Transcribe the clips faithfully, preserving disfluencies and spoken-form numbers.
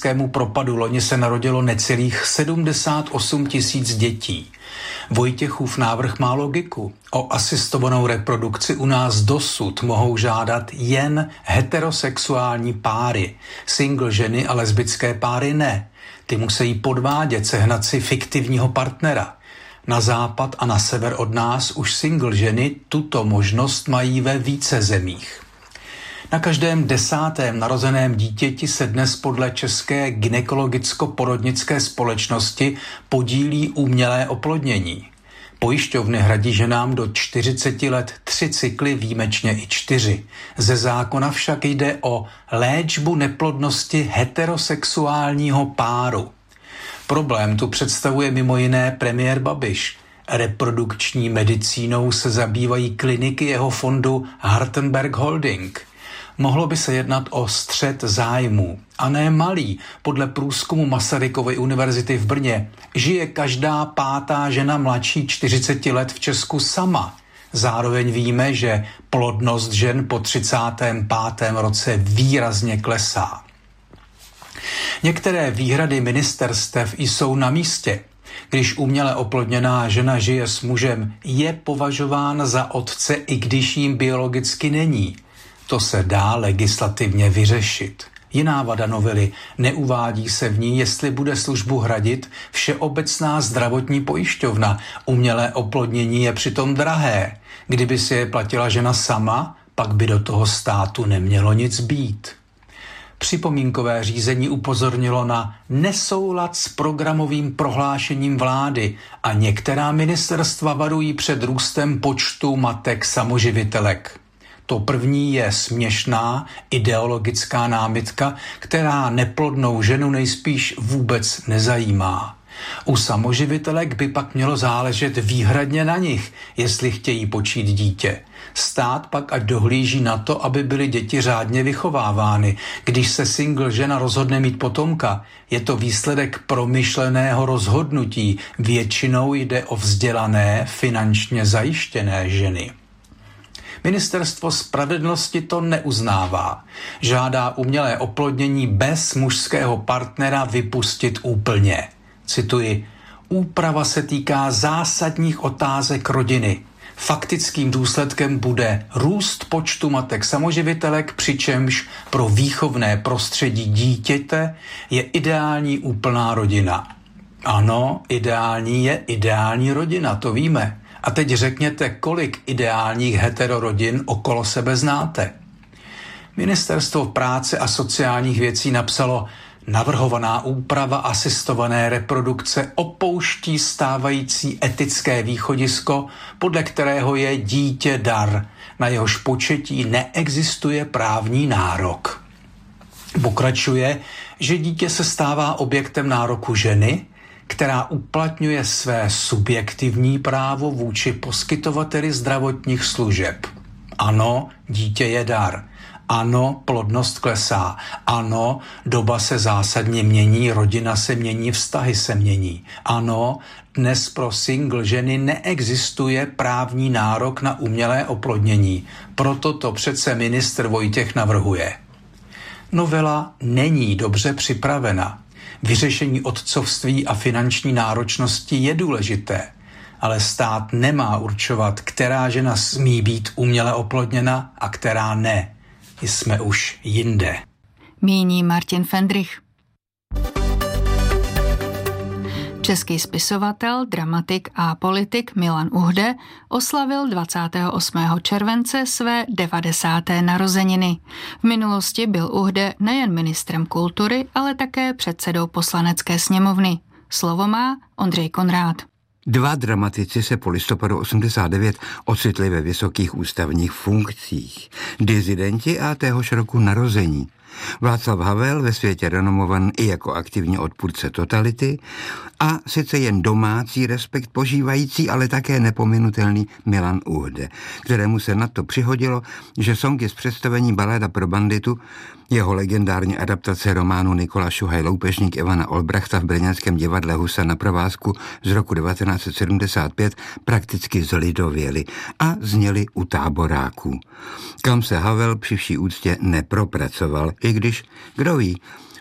demografickému propadu loni se narodilo necelých sedmdesát osm tisíc dětí. Vojtěchův návrh má logiku. O asistovanou reprodukci u nás dosud mohou žádat jen heterosexuální páry. Single ženy a lesbické páry ne. Ty musí podvádět, sehnat si fiktivního partnera. Na západ a na sever od nás už single ženy tuto možnost mají ve více zemích. Na každém desátém narozeném dítěti se dnes podle České gynekologicko-porodnické společnosti podílí umělé oplodnění. Pojišťovny hradí ženám do čtyřiceti let tři cykly, výjimečně i čtyři. Ze zákona však jde o léčbu neplodnosti heterosexuálního páru. Problém tu představuje mimo jiné premiér Babiš. Reprodukční medicínou se zabývají kliniky jeho fondu Hartenberg Holding. Mohlo by se jednat o střet zájmů. A ne malý. Podle průzkumu Masarykovy univerzity v Brně žije každá pátá žena mladší čtyřiceti let v Česku sama. Zároveň víme, že plodnost žen po třicátém pátém roce výrazně klesá. Některé výhrady ministerstev jsou na místě. Když uměle oplodněná žena žije s mužem, je považován za otce, i když jim biologicky není. To se dá legislativně vyřešit. Jiná vada novely, neuvádí se v ní, jestli bude službu hradit Všeobecná zdravotní pojišťovna. Umělé oplodnění je přitom drahé. Kdyby si je platila žena sama, pak by do toho státu nemělo nic být. Připomínkové řízení upozornilo na nesoulad s programovým prohlášením vlády a některá ministerstva varují před růstem počtu matek samoživitelek. To první je směšná ideologická námitka, která neplodnou ženu nejspíš vůbec nezajímá. U samoživitelek by pak mělo záležet výhradně na nich, jestli chtějí počít dítě. Stát pak ať dohlíží na to, aby byly děti řádně vychovávány. Když se single žena rozhodne mít potomka, je to výsledek promyšleného rozhodnutí. Většinou jde o vzdělané, finančně zajištěné ženy. Ministerstvo spravedlnosti to neuznává. Žádá umělé oplodnění bez mužského partnera vypustit úplně. Cituji, úprava se týká zásadních otázek rodiny. Faktickým důsledkem bude růst počtu matek samoživitelek, přičemž pro výchovné prostředí dítěte je ideální úplná rodina. Ano, ideální je ideální rodina, to víme. A teď řekněte, kolik ideálních heterorodin okolo sebe znáte. Ministerstvo práce a sociálních věcí napsalo, navrhovaná úprava asistované reprodukce opouští stávající etické východisko, podle kterého je dítě dar, na jehož početí neexistuje právní nárok. Pokračuje, že dítě se stává objektem nároku ženy, která uplatňuje své subjektivní právo vůči poskytovateli zdravotních služeb. Ano, dítě je dar. Ano, plodnost klesá. Ano, doba se zásadně mění, rodina se mění, vztahy se mění. Ano, dnes pro single ženy neexistuje právní nárok na umělé oplodnění. Proto to přece ministr Vojtěch navrhuje. Novela není dobře připravena. Vyřešení otcovství a finanční náročnosti je důležité, ale stát nemá určovat, která žena smí být uměle oplodněna a která ne. Jsme už jinde. Míní Martin Fendrich. Český spisovatel, dramatik a politik Milan Uhde oslavil dvacátého osmého července své devadesáté narozeniny. V minulosti byl Uhde nejen ministrem kultury, ale také předsedou Poslanecké sněmovny. Slovo má Ondřej Konrád. Dva dramatici se po listopadu osmdesát devět ocitli ve vysokých ústavních funkcích. Dizidenti a téhož roku narození. Václav Havel, ve světě renomovan i jako aktivní odpůrce totality, a sice jen domácí respekt požívající, ale také nepominutelný Milan Uhde, kterému se na to přihodilo, že song je z představení Balada pro banditu, jeho legendární adaptace románu Nikola Šuhaj Loupežník Ivana Olbrachta v brněnském divadle Husa na provázku z roku devatenáct set sedmdesát pět prakticky zlidověli a zněli u táboráků, kam se Havel při vší úctě nepropracoval, i když, kdo ví,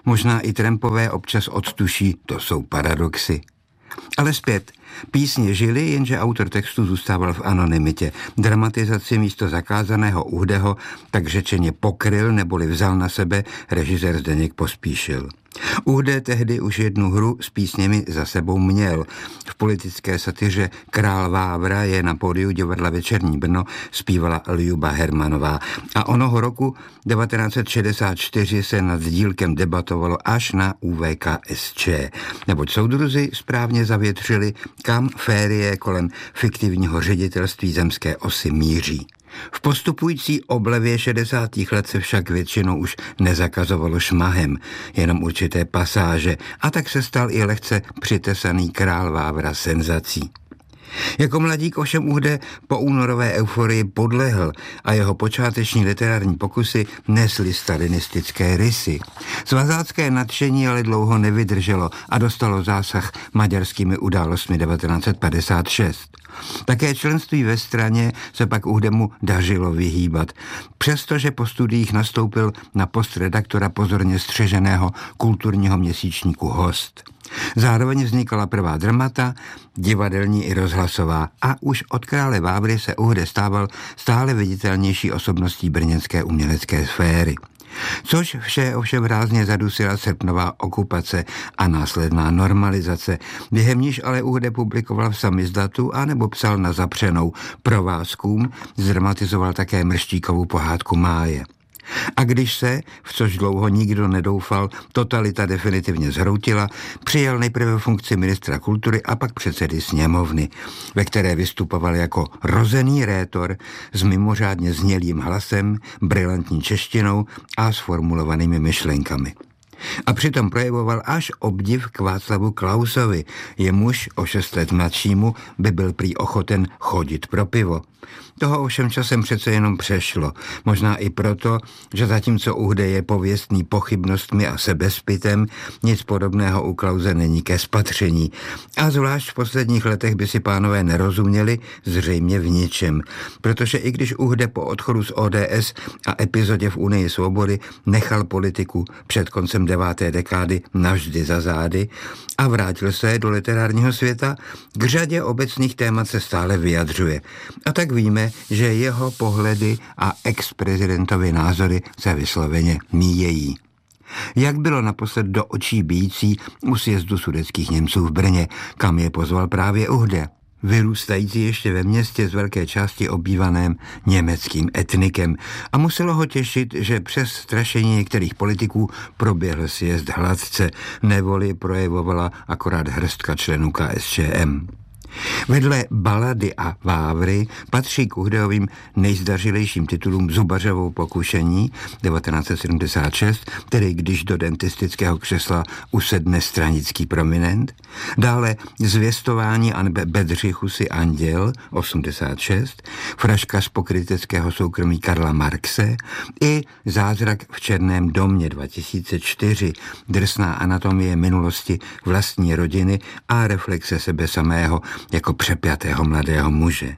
Možná i Trumpové občas odtuší, to jsou paradoxy. Ale zpět, písně žily, jenže autor textu zůstával v anonymitě. Dramatizaci místo zakázaného Uhdeho tak řečeně pokryl neboli vzal na sebe režisér Zdeněk Pospíšil. Uhde tehdy už jednu hru s písněmi za sebou měl. V politické satyře Král Vávra je na pódiu divadla Večerní Brno zpívala Ljuba Hermanová. A onoho roku devatenáct set šedesát čtyři se nad dílkem debatovalo až na U V K S Č, neboť soudruzi správně zavětřili, kam férie kolem fiktivního ředitelství zemské osy míří. V postupující oblevě šedesátých let se však většinou už nezakazovalo šmahem, jenom určité pasáže, a tak se stal i lehce přitesaný Král Vávra senzací. Jako mladík ovšem Uhde po únorové euforii podlehl a jeho počáteční literární pokusy nesly stalinistické rysy. Svazácké nadšení ale dlouho nevydrželo a dostalo zásah maďarskými událostmi devatenáct set padesát šest. Také členství ve straně se pak Uhdemu dařilo vyhýbat, přestože po studiích nastoupil na post redaktora pozorně střeženého kulturního měsíčníku Host. Zároveň vznikala prvá dramata, divadelní i rozhlasová, a už od Krále Vávry se Uhde stával stále viditelnější osobností brněnské umělecké sféry. Což vše ovšem rázně zadusila srpnová okupace a následná normalizace, během níž ale Uhde publikoval v samizdatu anebo psal na zapřenou provázkům, zdramatizoval také Mrštíkovu pohádku Máje. A když se, v což dlouho nikdo nedoufal, totalita definitivně zhroutila, přijal nejprve funkci ministra kultury a pak předsedy sněmovny, ve které vystupoval jako rozený rétor s mimořádně znělým hlasem, brilantní češtinou a sformulovanými myšlenkami. A přitom projevoval až obdiv k Václavu Klausovi, jemuž o šest let mladšímu by byl prý ochoten chodit pro pivo. Toho ovšem časem přece jenom přešlo, možná i proto, že zatímco Uhde je pověstný pochybnostmi a sebezpitem, nic podobného u Klause není ke spatření. A zvlášť v posledních letech by si pánové nerozuměli zřejmě v ničem, protože i když Uhde po odchodu z O D S a epizodě v Unii svobody nechal politiku před koncem deváté dekády navždy za zády a vrátil se do literárního světa, k řadě obecných témat se stále vyjadřuje. A tak víme, že jeho pohledy a ex-prezidentovy názory se vysloveně míjejí. Jak bylo naposled do očí bijící u sjezdu sudetských Němců v Brně, kam je pozval právě Uhde, vyrůstající ještě ve městě z velké části obývaném německým etnikem, a muselo ho těšit, že přes strašení některých politiků proběhl sjezd hladce, neboli projevovala akorát hrstka členů K S Č M. Vedle Balady a Vávry patří k Uhdeovým nejzdařilejším titulům Zubařovo pokušení devatenáct set sedmdesát šest, tedy Když do dentistického křesla usedne stranický prominent, dále Zvěstování a Bedřichu si anděl osmdesát šest, Fraška z pokryteckého soukromí Karla Marxe i Zázrak v černém domě dva tisíce čtyři, drsná anatomie minulosti vlastní rodiny a reflexe sebe samého jako přepjatého mladého muže.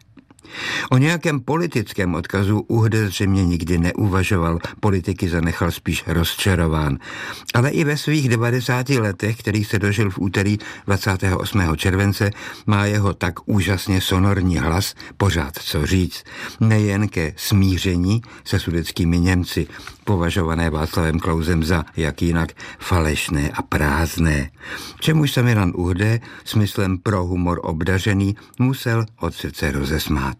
O nějakém politickém odkazu Uhde zřejmě nikdy neuvažoval, politiky zanechal spíš rozčarován. Ale i ve svých devadesáti letech, který se dožil v úterý dvacátého osmého července, má jeho tak úžasně sonorní hlas pořád co říct. Nejen ke smíření se sudetskými Němci, považované Václavem Klausem za, jak jinak, falešné a prázdné. Čemuž se Milan Uhde, smyslem pro humor obdařený, musel od srdce rozesmát.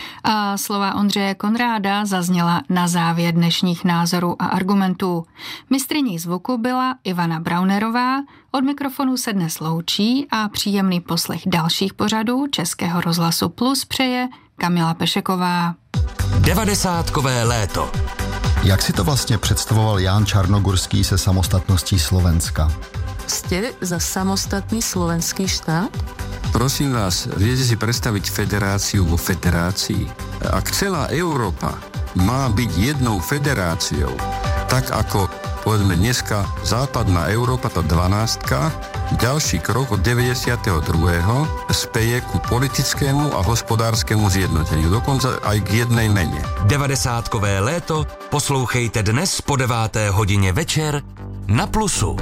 A slova Ondřeje Konráda zazněla na závěr dnešních názorů a argumentů. Mistryní zvuku byla Ivana Braunerová, od mikrofonu se dnes loučí a příjemný poslech dalších pořadů Českého rozhlasu Plus přeje Kamila Pešeková. Devadesátkové léto. Jak si to vlastně představoval Ján Čarnogurský se samostatností Slovenska? Ste za samostatný slovenský štát? Prosím vás, viete si predstaviť federáciu vo federácii? Ak celá Európa má byť jednou federáciou, tak ako povedzme dneska západná Európa, tá dvanástka, ďalší krok od deväťdesiateho druhého speje ku politickému a hospodárskému zjednoteniu, dokonca aj k jednej mene. Devadesátkové léto poslouchejte dnes po deváté hodině večer na Plusu.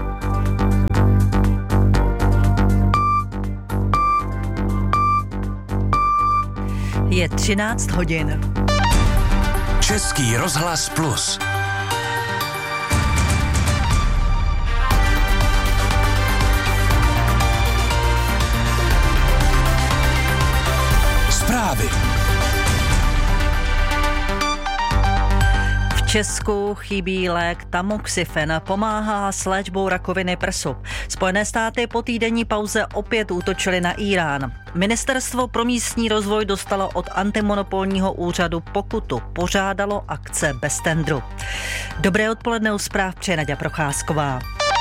Je třináct hodin. Český rozhlas Plus. Zprávy. V Česku chybí lék tamoxifen, pomáhá s léčbou rakoviny prsu. Spojené státy po týdenní pauze opět útočily na Írán. Ministerstvo pro místní rozvoj dostalo od antimonopolního úřadu pokutu. Požádalo akce bez tendru. Dobré odpoledne, u zpráv přeje Naďa Procházková.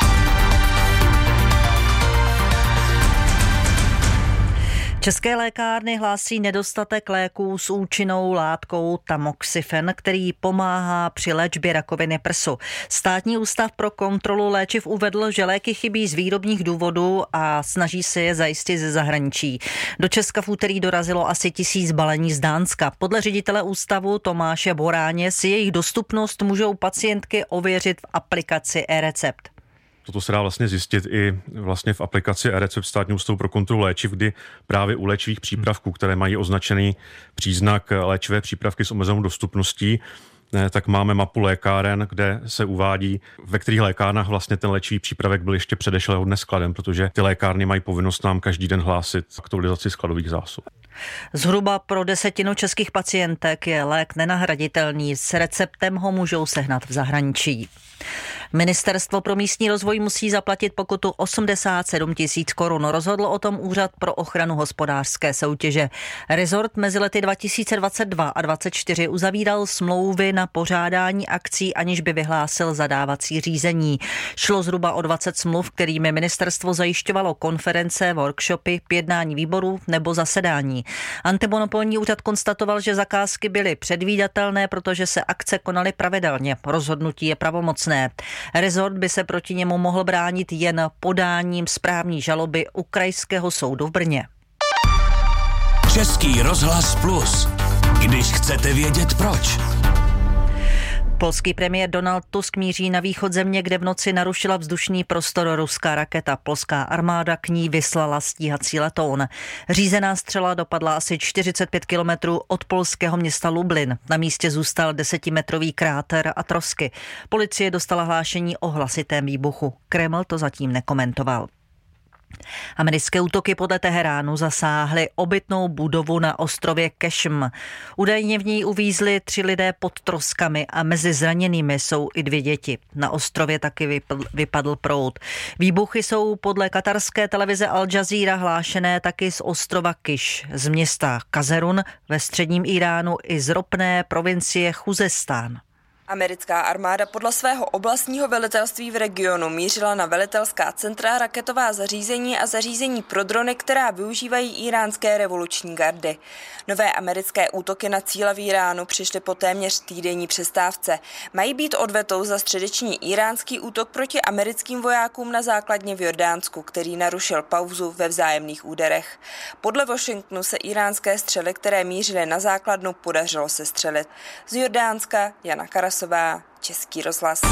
České lékárny hlásí nedostatek léků s účinnou látkou tamoxifen, který pomáhá při léčbě rakoviny prsu. Státní ústav pro kontrolu léčiv uvedl, že léky chybí z výrobních důvodů a snaží se je zajistit ze zahraničí. Do Česka v úterý dorazilo asi tisíc balení z Dánska. Podle ředitele ústavu Tomáše Boráně si jejich dostupnost můžou pacientky ověřit v aplikaci eRecept. Toto se dá vlastně zjistit i vlastně v aplikaci eRecept Státního ústavu pro kontrolu léčiv, kdy právě u léčivých přípravků, které mají označený příznak léčivé přípravky s omezenou dostupností, tak máme mapu lékáren, kde se uvádí, ve kterých lékárnách vlastně ten léčivý přípravek byl ještě předešlého dne skladem, protože ty lékárny mají povinnost nám každý den hlásit aktualizaci skladových zásob. Zhruba pro desetinu českých pacientek je lék nenahraditelný. S receptem ho můžou sehnat v zahraničí. Ministerstvo pro místní rozvoj musí zaplatit pokutu osmdesát sedm tisíc korun. Rozhodl o tom Úřad pro ochranu hospodářské soutěže. Rezort mezi lety dva tisíce dvacet dva a dvacet čtyři uzavíral smlouvy na pořádání akcí, aniž by vyhlásil zadávací řízení. Šlo zhruba o dvacet smluv, kterými ministerstvo zajišťovalo konference, workshopy, jednání výborů nebo zasedání. Antimonopolní úřad konstatoval, že zakázky byly předvídatelné, protože se akce konaly pravidelně. Rozhodnutí je pravomocné. Rezort by se proti němu mohl bránit jen podáním správní žaloby u Krajského soudu v Brně. Český rozhlas Plus. Když chcete vědět proč. Polský premiér Donald Tusk míří na východ země, kde v noci narušila vzdušný prostor ruská raketa. Polská armáda k ní vyslala stíhací letoun. Řízená střela dopadla asi čtyřicet pět kilometrů od polského města Lublin. Na místě zůstal desetimetrový kráter a trosky. Policie dostala hlášení o hlasitém výbuchu. Kreml to zatím nekomentoval. Americké útoky podle Teheránu zasáhly obytnou budovu na ostrově Kešm. Údajně v ní uvízli tři lidé pod troskami a mezi zraněnými jsou i dvě děti. Na ostrově taky vypadl proud. Výbuchy jsou podle katarské televize Al Jazeera hlášené taky z ostrova Kiš, z města Kazerun ve středním Iránu i z ropné provincie Chuzestán. Americká armáda podle svého oblastního velitelství v regionu mířila na velitelská centra, raketová zařízení a zařízení pro drony, která využívají íránské revoluční gardy. Nové americké útoky na cíle v Iránu přišly po téměř týdenní přestávce. Mají být odvetou za středeční íránský útok proti americkým vojákům na základně v Jordánsku, který narušil pauzu ve vzájemných úderech. Podle Washingtonu se íránské střely, které mířily na základnu, podařilo sestřelit. Z Jordánska Jana Karasová, Český rozhlas.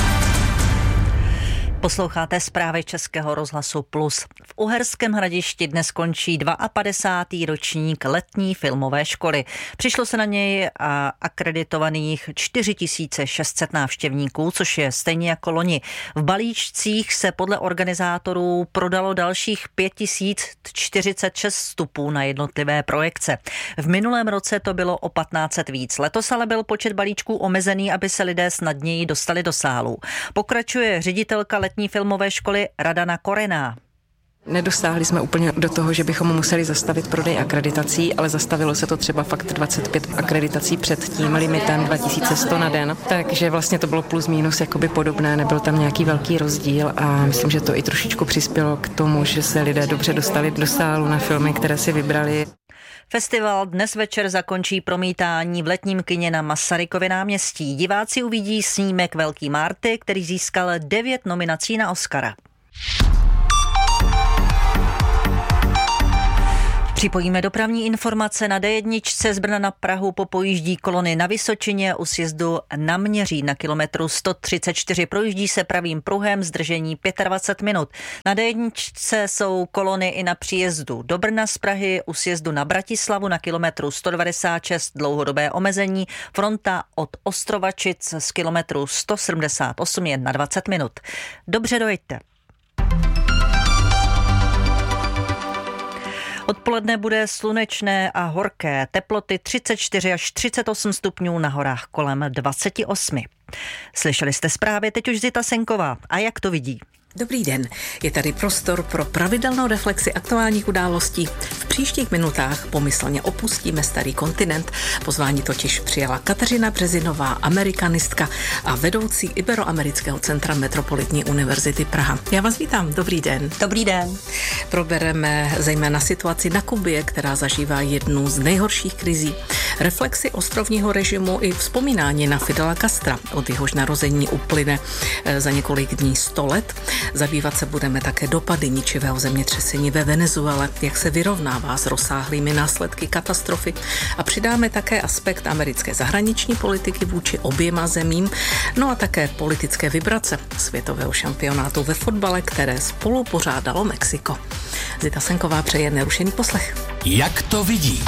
Posloucháte zprávy Českého rozhlasu Plus. V Uherském Hradišti dnes končí padesátý druhý ročník letní filmové školy. Přišlo se na něj a akreditovaných čtyři tisíce šest set návštěvníků, což je stejně jako loni. V balíčcích se podle organizátorů prodalo dalších pět tisíc čtyřicet šest vstupů na jednotlivé projekce. V minulém roce to bylo o patnáct set víc. Letos ale byl počet balíčků omezený, aby se lidé snadněji dostali do sálu. Pokračuje ředitelka letní filmové školy Radana Korená. Nedostáhli jsme úplně do toho, že bychom museli zastavit prodej akreditací, ale zastavilo se to třeba fakt dvacet pět akreditací před tím limitem dva tisíce sto na den, takže vlastně to bylo plus minus jakoby podobné, nebyl tam nějaký velký rozdíl a myslím, že to i trošičku přispělo k tomu, že se lidé dobře dostali do sálu na filmy, které si vybrali. Festival dnes večer zakončí promítání v letním kině na Masarykově náměstí. Diváci uvidí snímek Velký Marty, který získal devět nominací na Oscara. Připojíme dopravní informace. Na dé jedna z Brna na Prahu popojíždí kolony na Vysočině, u sjezdu na Měří na kilometru sto třicet čtyři projíždí se pravým pruhem, zdržení dvacet pět minut. Na dé jedna jsou kolony i na příjezdu do Brna z Prahy, u sjezdu na Bratislavu na kilometru sto devadesát šest dlouhodobé omezení, fronta od Ostrovačic z kilometru sto sedmdesát osm jen na dvacet minut. Dobře dojeďte. Odpoledne bude slunečné a horké, teploty třicet čtyři až třicet osm stupňů, na horách kolem dvacet osm. Slyšeli jste zprávy, teď už Zita Senková. A jak to vidí? Dobrý den, je tady prostor pro pravidelnou reflexi aktuálních událostí. V příštích minutách pomyslně opustíme starý kontinent. Pozvání totiž přijala Kateřina Březinová, amerikanistka a vedoucí Iberoamerického centra Metropolitní univerzity Praha. Já vás vítám, dobrý den. Dobrý den. Probereme zejména situaci na Kubě, která zažívá jednu z nejhorších krizí. Reflexi ostrovního režimu i vzpomínání na Fidela Castra, od jehož narození uplyne za několik dní sto let. Zabývat se budeme také dopady ničivého zemětřesení ve Venezuele, jak se vyrovnává s rozsáhlými následky katastrofy, a přidáme také aspekt americké zahraniční politiky vůči oběma zemím, no a také politické vibrace světového šampionátu ve fotbale, které spolu pořádalo Mexiko. Zita Senková přeje nerušený poslech. Jak to vidí?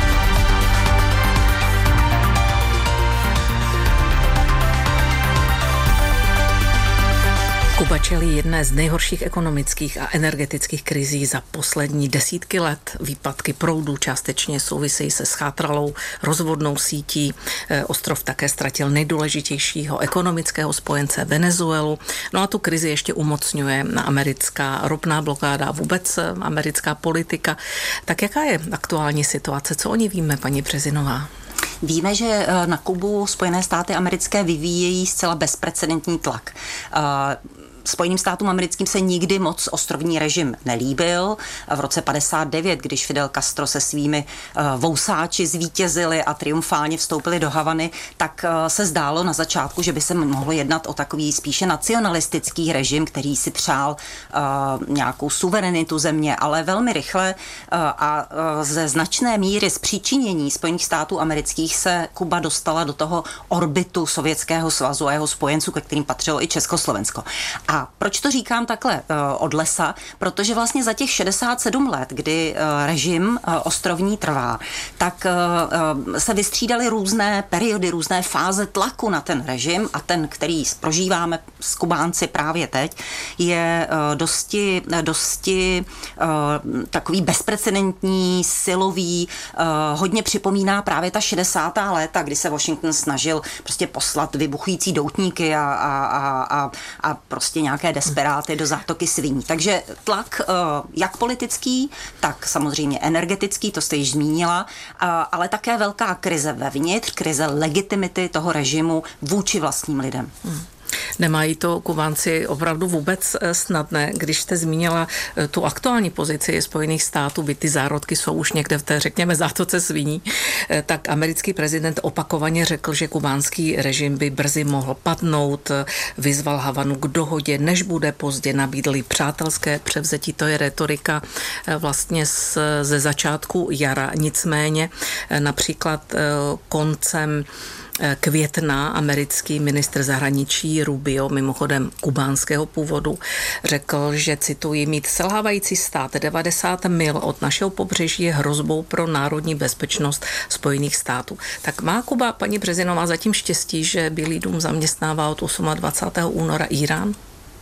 Kuba čelí jedné z nejhorších ekonomických a energetických krizí za poslední desítky let. Výpadky proudu částečně souvisejí se schátralou rozvodnou sítí. Ostrov také ztratil nejdůležitějšího ekonomického spojence Venezuelu. No a tu krizi ještě umocňuje americká ropná blokáda a vůbec americká politika. Tak jaká je aktuální situace? Co o ní víme, paní Březinová? Víme, že na Kubu Spojené státy americké vyvíjejí zcela bezprecedentní tlak. Spojeným státům americkým se nikdy moc ostrovní režim nelíbil. V roce padesát devět, když Fidel Castro se svými vousáči zvítězili a triumfálně vstoupili do Havany, tak se zdálo na začátku, že by se mohlo jednat o takový spíše nacionalistický režim, který si přál uh, nějakou suverenitu země, ale velmi rychle uh, a uh, ze značné míry zpříčinění Spojených států amerických se Kuba dostala do toho orbitu Sovětského svazu a jeho spojenců, ke kterým patřilo i Československo. A proč to říkám takhle uh, od lesa? Protože vlastně za těch šedesát sedm let, kdy uh, režim uh, ostrovní trvá, tak uh, uh, se vystřídaly různé periody, různé fáze tlaku na ten režim, a ten, který prožíváme s Kubánci právě teď, je uh, dosti, dosti uh, takový bezprecedentní, silový, uh, hodně připomíná právě ta šedesátá léta, kdy se Washington snažil prostě poslat vybuchující doutníky a, a, a, a, a prostě nějaké desperáty do zátoky Sviní. Takže tlak jak politický, tak samozřejmě energetický, to jste již zmínila, ale také velká krize vevnitř, krize legitimity toho režimu vůči vlastním lidem. Hmm. Nemají to Kubánci opravdu vůbec snadné. Když jste zmínila tu aktuální pozici Spojených států, by ty zárodky jsou už někde v té, řekněme, zátoce Sviní, tak americký prezident opakovaně řekl, že kubánský režim by brzy mohl padnout, vyzval Havanu k dohodě, než bude pozdě, nabídli přátelské převzetí. To je retorika vlastně z, ze začátku jara. Nicméně například koncem května americký ministr zahraničí Rubio, mimochodem kubánského původu, řekl, že, cituji, mít selhávající stát devadesát mil od našeho pobřeží je hrozbou pro národní bezpečnost Spojených států. Tak má Kuba, paní Březinová, zatím štěstí, že Bílý dům zaměstnává od dvacátého osmého února Írán?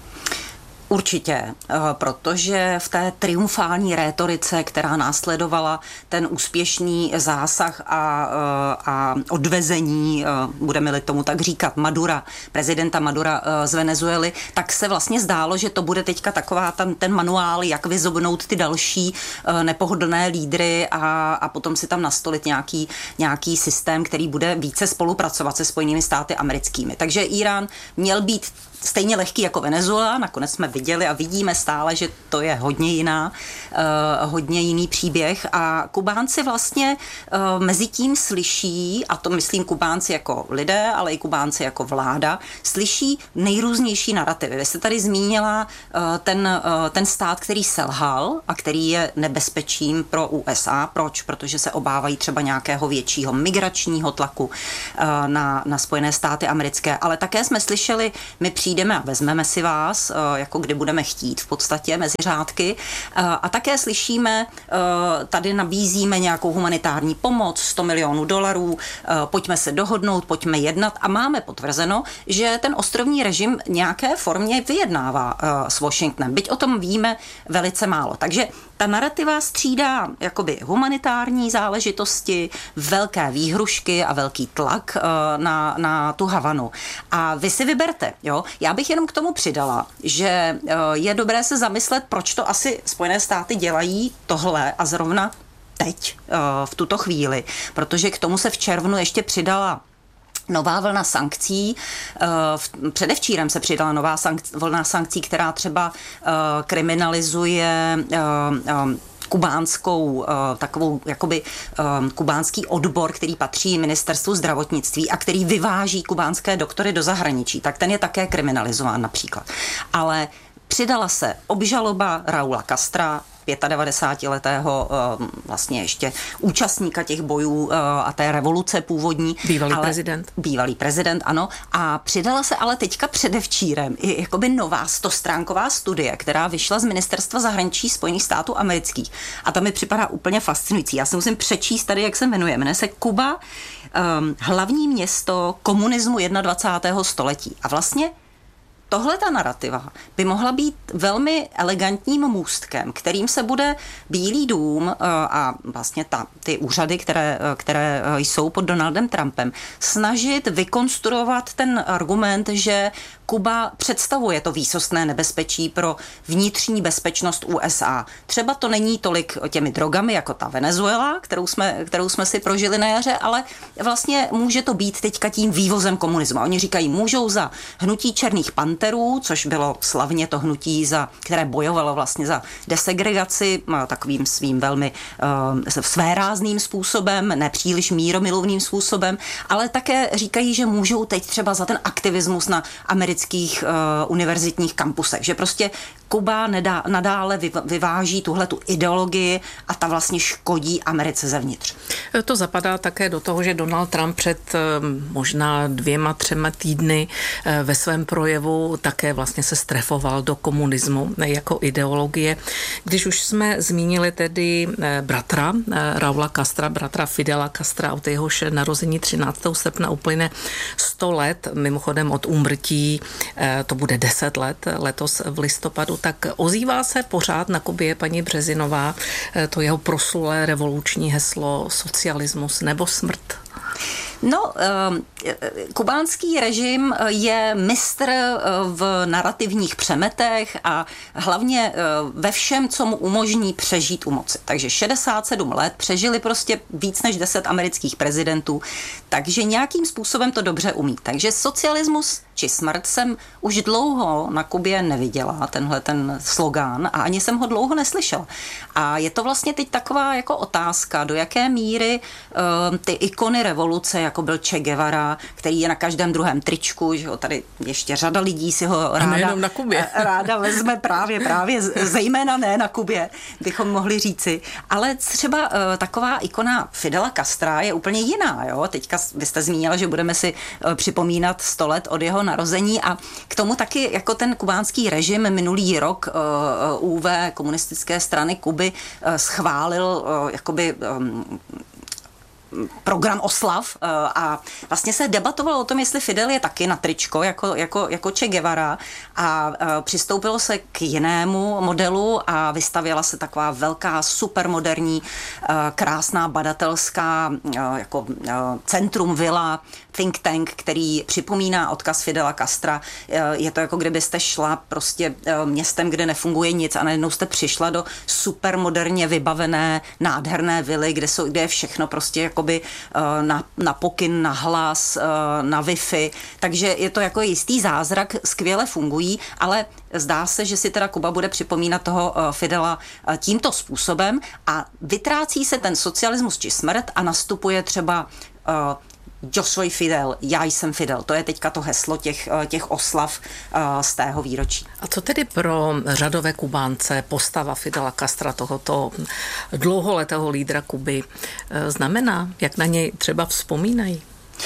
Určitě, protože v té triumfální rétorice, která následovala ten úspěšný zásah a, a odvezení, budeme-li tomu tak říkat, Madura, prezidenta Madura z Venezuely, tak se vlastně zdálo, že to bude teďka taková tam ten manuál, jak vyzobnout ty další nepohodlné lídry a, a potom si tam nastolit nějaký, nějaký systém, který bude více spolupracovat se Spojenými státy americkými. Takže Irán měl být stejně lehký jako Venezuela, nakonec jsme viděli a vidíme stále, že to je hodně jiná, uh, hodně jiný příběh a Kubánci vlastně uh, mezi tím slyší, a to myslím Kubánci jako lidé, ale i Kubánci jako vláda, slyší nejrůznější narrativy. Vy jste tady zmínila uh, ten, uh, ten stát, který selhal a který je nebezpečím pro U S A. Proč? Protože se obávají třeba nějakého většího migračního tlaku uh, na, na Spojené státy americké, ale také jsme slyšeli, my přijdeme a vezmeme si vás, jako kdy budeme chtít v podstatě mezi řádky. A také slyšíme, tady nabízíme nějakou humanitární pomoc, sto milionů dolarů, pojďme se dohodnout, pojďme jednat a máme potvrzeno, že ten ostrovní režim nějaké formě vyjednává s Washingtonem. Byť o tom víme velice málo. Takže ta narrativa střídá jakoby humanitární záležitosti, velké výhrušky a velký tlak na, na tu Havanu. A vy si vyberte, jo. Já bych jenom k tomu přidala, že je dobré se zamyslet, proč to asi Spojené státy dělají tohle a zrovna teď, v tuto chvíli, protože k tomu se v červnu ještě přidala nová vlna sankcí. Předevčírem se přidala nová sankc- vlna sankcí, která třeba kriminalizuje kubánskou, takovou jakoby kubánský odbor, který patří ministerstvu zdravotnictví a který vyváží kubánské doktory do zahraničí, tak ten je také kriminalizován například. Ale přidala se obžaloba Raula Castra, devadesátipětiletého vlastně ještě účastníka těch bojů a té revoluce původní. Bývalý ale, prezident. Bývalý prezident, ano. A přidala se ale teďka předevčírem i jakoby nová stostránková studie, která vyšla z Ministerstva zahraničí Spojených států amerických. A ta mi připadá úplně fascinující. Já si musím přečíst tady, jak se jmenuje. Jmenuje se Kuba, um, hlavní město komunismu dvacátého prvního století. A vlastně tohle ta narrativa by mohla být velmi elegantním můstkem, kterým se bude Bílý dům a vlastně ta, ty úřady, které, které jsou pod Donaldem Trumpem, snažit vykonstruovat ten argument, že Kuba představuje to výsostné nebezpečí pro vnitřní bezpečnost U S A. Třeba to není tolik těmi drogami, jako ta Venezuela, kterou jsme, kterou jsme si prožili na jaře, ale vlastně může to být teďka tím vývozem komunismu. Oni říkají, můžou za hnutí černých panterů, což bylo slavně to hnutí, za, které bojovalo vlastně za desegregaci, takovým svým velmi uh, svérázným způsobem, nepříliš míromilovným způsobem, ale také říkají, že můžou teď třeba za ten aktivismus na amerických uh, univerzitních kampusech, že prostě Kuba nedá, nadále vyváží tuhletu ideologii a ta vlastně škodí Americe zevnitř. To zapadá také do toho, že Donald Trump před možná dvěma, třema týdny ve svém projevu také vlastně se strefoval do komunismu jako ideologie. Když už jsme zmínili tedy bratra Raula Castra, bratra Fidela Castra, od jehož narození třináctého srpna uplyne sto let, mimochodem od úmrtí, to bude deset let letos v listopadu, tak ozývá se pořád na Kubě paní Březinová to jeho proslulé revoluční heslo socialismus nebo smrt? No, kubánský režim je mistr v narrativních přemetech a hlavně ve všem, co mu umožní přežít u moci. Takže šedesát sedm let přežili prostě víc než deset amerických prezidentů, takže nějakým způsobem to dobře umí. Takže socialismus či smrt jsem už dlouho na Kubě neviděla, tenhle ten slogán, a ani jsem ho dlouho neslyšela. A je to vlastně teď taková jako otázka, do jaké míry uh, ty ikony revoluce, jako byl Che Guevara, který je na každém druhém tričku, že ho tady ještě řada lidí si ho ráda, na Kubě. ráda vezme právě, právě, zejména ne na Kubě, bychom mohli říci. Ale třeba uh, taková ikona Fidela Castra je úplně jiná. Jo? Teďka vy jste zmínila, že budeme si uh, připomínat sto let od jeho narození a k tomu taky jako ten kubánský režim minulý rok uh, U V komunistické strany Kuby uh, schválil uh, jakoby um, program oslav a vlastně se debatovalo o tom, jestli Fidel je taky na tričko jako, jako, jako Che Guevara a přistoupilo se k jinému modelu a vystavěla se taková velká supermoderní krásná badatelská jako centrum vila think tank, který připomíná odkaz Fidela Castra. Je to jako kdybyste šla prostě městem, kde nefunguje nic a najednou jste přišla do supermoderně vybavené, nádherné vily, kde, jsou, kde je všechno prostě jakoby na, na pokyn, na hlas, na Wi-Fi. Takže je to jako jistý zázrak, skvěle fungují, ale zdá se, že si teda Kuba bude připomínat toho Fidela tímto způsobem a vytrácí se ten socialismus či smrt a nastupuje třeba Yo soy Fidel, já jsem Fidel. To je teďka to heslo těch, těch oslav z tého výročí. A co tedy pro řadové Kubánce postava Fidela Castra, tohoto dlouholetého lídra Kuby, znamená? Jak na něj třeba vzpomínají?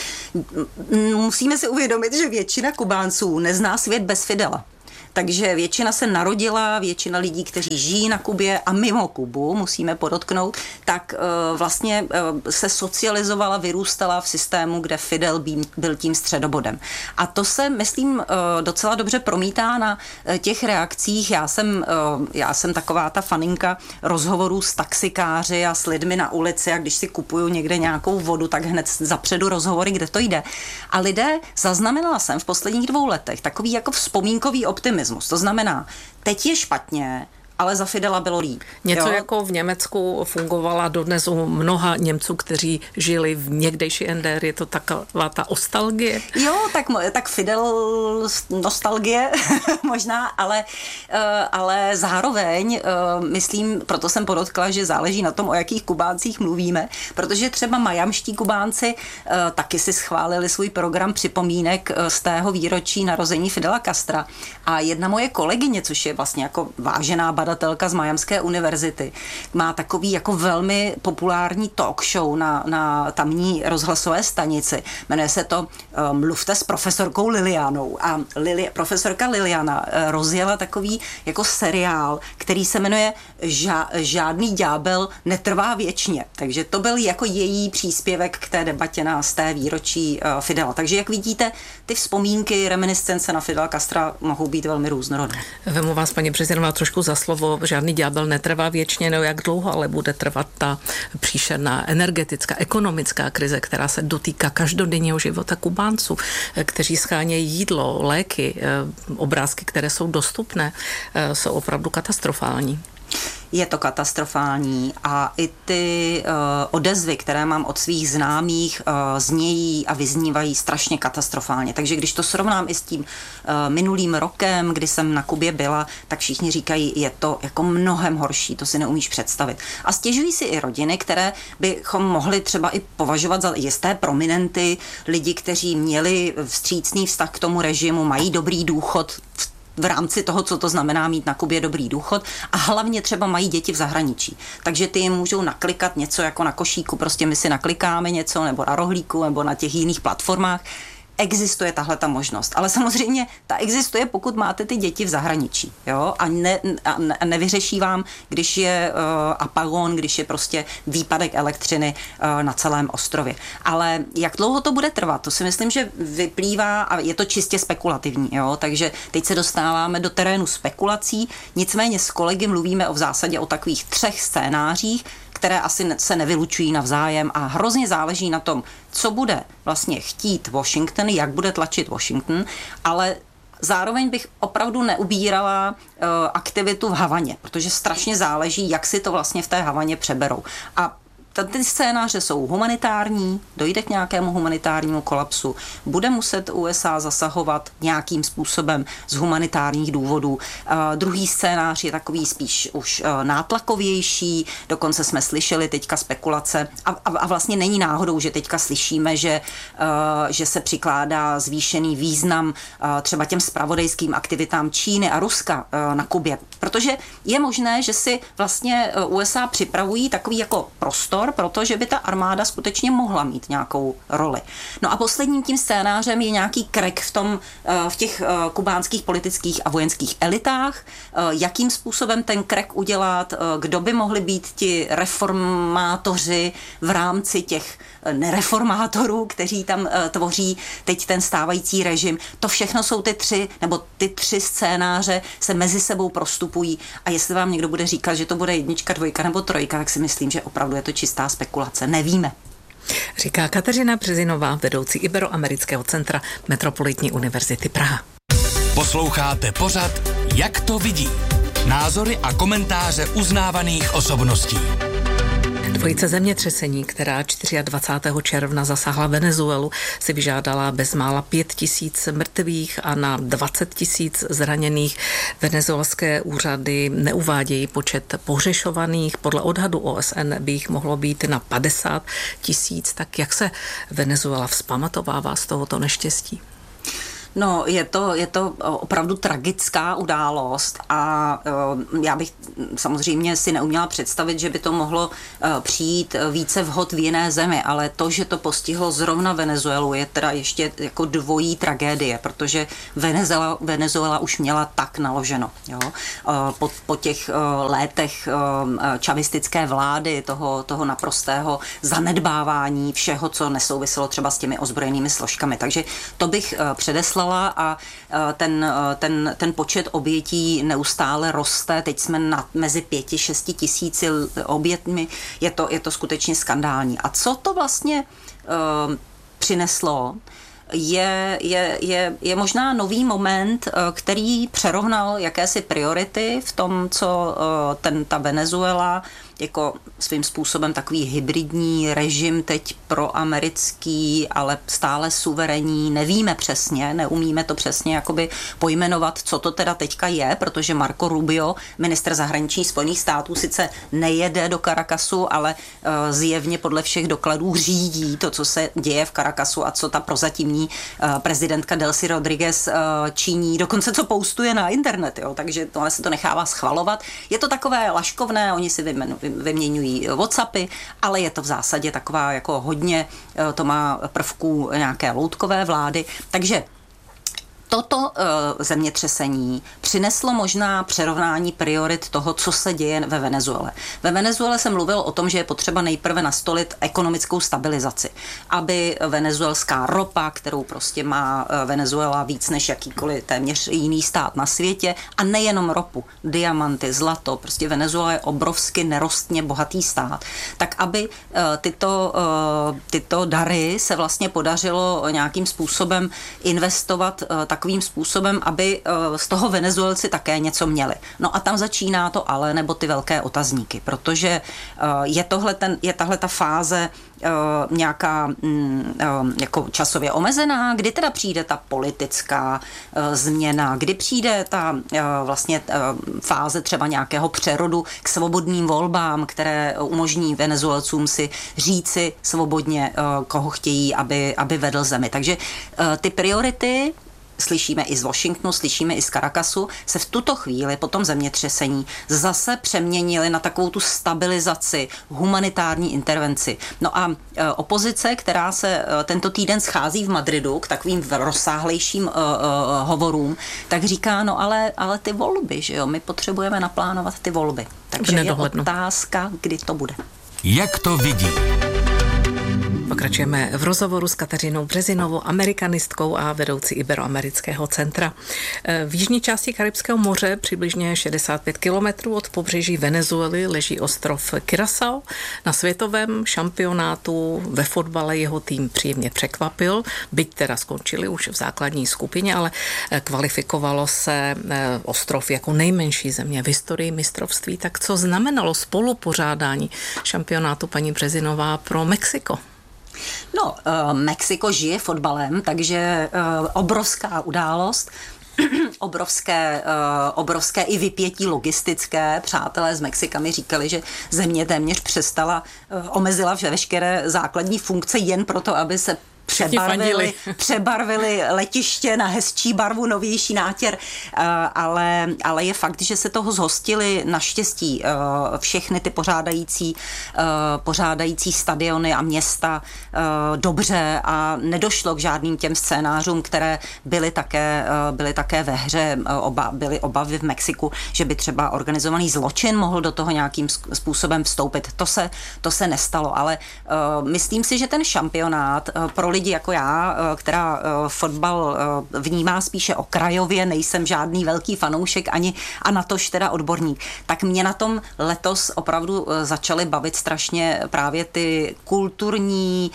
Musíme si uvědomit, že většina Kubánců nezná svět bez Fidela. Takže většina se narodila, většina lidí, kteří žijí na Kubě a mimo Kubu, musíme podotknout, tak uh, vlastně uh, se socializovala, vyrůstala v systému, kde Fidel byl tím středobodem. A to se, myslím, uh, docela dobře promítá na uh, těch reakcích. Já jsem, uh, já jsem taková ta faninka rozhovorů s taxikáři a s lidmi na ulici a když si kupuju někde nějakou vodu, tak hned zapředu rozhovory, kde to jde. A lidé, zaznamenala jsem v posledních dvou letech takový jako vzpomínkový optimismus. To znamená, teď je špatně, ale za Fidela bylo líp. Něco jo? jako v Německu fungovala dodnes u mnoha Němců, kteří žili v někdejší N D R, je to taková ta nostalgie? Jo, tak, tak Fidel nostalgie možná, ale, ale zároveň myslím, proto jsem podotkla, že záleží na tom, o jakých Kubáncích mluvíme, protože třeba majamští Kubánci taky si schválili svůj program připomínek z tého výročí narození Fidela Castra a jedna moje kolegyně, což je vlastně jako vážená badatelka z Majamské univerzity, má takový jako velmi populární talk show na, na tamní rozhlasové stanici. Jmenuje se to uh, Mluvte s profesorkou Lilianou. A Lili, profesorka Liliana uh, rozjela takový jako seriál, který se jmenuje Ža, Žádný ďábel netrvá věčně. Takže to byl jako její příspěvek k té debatě na z té výročí uh, Fidela. Takže jak vidíte, ty vzpomínky, reminiscence na Fidela Castra mohou být velmi různorodné. Vemu vás, paní prezidentová, trošku za slovo. Žádný ďábel netrvá věčně, no jak dlouho ale bude trvat ta příšerná energetická, ekonomická krize, která se dotýká každodenního života Kubánců, kteří schánějí jídlo, léky, obrázky, které jsou dostupné, jsou opravdu katastrofální. Je to katastrofální a i ty uh, odezvy, které mám od svých známých, uh, znějí a vyznívají strašně katastrofálně. Takže když to srovnám i s tím uh, minulým rokem, kdy jsem na Kubě byla, tak všichni říkají, je to jako mnohem horší, to si neumíš představit. A stěžují si i rodiny, které bychom mohli třeba i považovat za jisté prominenty, lidi, kteří měli vstřícný vztah k tomu režimu, mají dobrý důchod v v rámci toho, co to znamená mít na Kubě dobrý důchod a hlavně třeba mají děti v zahraničí. Takže ty jim můžou naklikat něco jako na košíku, prostě my si naklikáme něco nebo na rohlíku nebo na těch jiných platformách. Existuje tahle ta možnost, ale samozřejmě ta existuje, pokud máte ty děti v zahraničí, jo, a, ne, a ne, nevyřeší vám, když je uh, apagon, když je prostě výpadek elektřiny uh, na celém ostrově. Ale jak dlouho to bude trvat, to si myslím, že vyplývá a je to čistě spekulativní, jo, takže teď se dostáváme do terénu spekulací, nicméně s kolegy mluvíme o v zásadě o takových třech scénářích, které asi se nevylučují navzájem a hrozně záleží na tom, co bude vlastně chtít Washington, jak bude tlačit Washington, ale zároveň bych opravdu neubírala uh, aktivitu v Havaně, protože strašně záleží, jak si to vlastně v té Havaně přeberou. A ty scénáře jsou humanitární, dojde k nějakému humanitárnímu kolapsu, bude muset U S A zasahovat nějakým způsobem z humanitárních důvodů. Uh, druhý scénář je takový spíš už uh, nátlakovější, dokonce jsme slyšeli teďka spekulace a, a, a vlastně není náhodou, že teďka slyšíme, že, uh, že se přikládá zvýšený význam uh, třeba těm zpravodajským aktivitám Číny a Ruska uh, na Kubě, protože je možné, že si vlastně U S A připravují takový jako prostor, protože by ta armáda skutečně mohla mít nějakou roli. No a posledním tím scénářem je nějaký krek v tom, v těch kubánských politických a vojenských elitách, jakým způsobem ten krek udělat, kdo by mohli být ti reformátoři v rámci těch nereformátorů, kteří tam tvoří teď ten stávající režim. To všechno jsou ty tři, nebo ty tři scénáře se mezi sebou prostupují a jestli vám někdo bude říkat, že to bude jednička, dvojka nebo trojka, tak si myslím, že opravdu je to čistá spekulace. Nevíme. Říká Kateřina Březinová, vedoucí Iberoamerického centra Metropolitní univerzity Praha. Posloucháte pořad Jak to vidí? Názory a komentáře uznávaných osobností. Dvojice zemětřesení, která dvacátého čtvrtého června zasáhla Venezuelu, si vyžádala bezmála pět tisíc mrtvých a na dvacet tisíc zraněných. Venezuelské úřady neuvádějí počet pohřešovaných. Podle odhadu O S N by jich mohlo být na padesát tisíc. Tak jak se Venezuela vzpamatovává z tohoto neštěstí? No, je to, je to opravdu tragická událost a já bych samozřejmě si neuměla představit, že by to mohlo přijít více vhod v jiné zemi, ale to, že to postihlo zrovna Venezuelu, je teda ještě jako dvojí tragédie, protože Venezuela, Venezuela už měla tak naloženo. Jo? Po, po těch létech čavistické vlády, toho, toho naprostého zanedbávání všeho, co nesouviselo třeba s těmi ozbrojenými složkami. Takže to bych předeslala a ten, ten, ten počet obětí neustále roste. Teď jsme na, mezi pěti, šesti tisíci obětmi. Je to, je to skutečně skandální. A co to vlastně uh, přineslo? Je, je, je, je možná nový moment, který přerovnal jakési priority v tom, co ten, ta Venezuela jako svým způsobem takový hybridní režim, teď proamerický, ale stále suverénní, nevíme přesně, neumíme to přesně jakoby pojmenovat, co to teda teďka je, protože Marco Rubio, ministr zahraničí Spojených států, sice nejede do Caracasu, ale uh, zjevně podle všech dokladů řídí to, co se děje v Caracasu a co ta prozatímní uh, prezidentka Delcy Rodriguez uh, činí, dokonce co postuje na internet, jo, takže tohle se to nechává schvalovat. Je to takové laškovné, oni si vyjmenují vyměňují WhatsAppy, ale je to v zásadě taková jako hodně, to má prvků nějaké loutkové vlády, takže toto uh, zemětřesení přineslo možná přerovnání priorit toho, co se děje ve Venezuele. Ve Venezuele se mluvilo o tom, že je potřeba nejprve nastolit ekonomickou stabilizaci, aby venezuelská ropa, kterou prostě má Venezuela víc než jakýkoliv téměř jiný stát na světě, a nejenom ropu, diamanty, zlato, prostě Venezuela je obrovsky nerostně bohatý stát, tak aby uh, tyto, uh, tyto dary se vlastně podařilo nějakým způsobem investovat uh, takovým způsobem, aby z toho Venezuelci také něco měli. No a tam začíná to ale, nebo ty velké otazníky, protože je tohle ten, je tahle ta fáze Uh, nějaká um, jako časově omezená, kdy teda přijde ta politická uh, změna, kdy přijde ta uh, vlastně uh, fáze třeba nějakého přerodu k svobodným volbám, které umožní Venezuelcům si říci svobodně, uh, koho chtějí, aby, aby vedl zemi. Takže uh, ty priority slyšíme i z Washingtonu, slyšíme i z Caracasu, se v tuto chvíli po tom zemětřesení zase přeměnily na takovou tu stabilizaci, humanitární intervenci. No a e, opozice, která se e, tento týden schází v Madridu k takovým rozsáhlejším e, e, hovorům, tak říká, no ale, ale ty volby, že jo, my potřebujeme naplánovat ty volby. Takže je otázka, kdy to bude. Jak to vidí? Pokračujeme v rozhovoru s Kateřinou Březinovou, amerikanistkou a vedoucí Iberoamerického centra. V jižní části Karibského moře, přibližně šedesát pět kilometrů od pobřeží Venezuely, leží ostrov Curaçao. Na světovém šampionátu ve fotbale jeho tým příjemně překvapil, byť teda skončili už v základní skupině, ale kvalifikovalo se ostrov jako nejmenší země v historii mistrovství. Tak co znamenalo spolupořádání šampionátu, paní Březinová, pro Mexiko? No, uh, Mexiko žije fotbalem, takže uh, obrovská událost, obrovské, uh, obrovské i vypětí logistické. Přátelé z Mexika mi říkali, že země téměř přestala, uh, omezila veškeré základní funkce jen proto, aby se Přebarvili, přebarvili letiště na hezčí barvu, novější nátěr, ale, ale je fakt, že se toho zhostili naštěstí všechny ty pořádající, pořádající stadiony a města dobře a nedošlo k žádným těm scénářům, které byly také, byly také ve hře. Oba, byly obavy v Mexiku, že by třeba organizovaný zločin mohl do toho nějakým způsobem vstoupit. To se, to se nestalo, ale myslím si, že ten šampionát pro lidi jako já, která fotbal vnímá spíše okrajově, nejsem žádný velký fanoušek ani a natož teda odborník, tak mě na tom letos opravdu začaly bavit strašně právě ty kulturní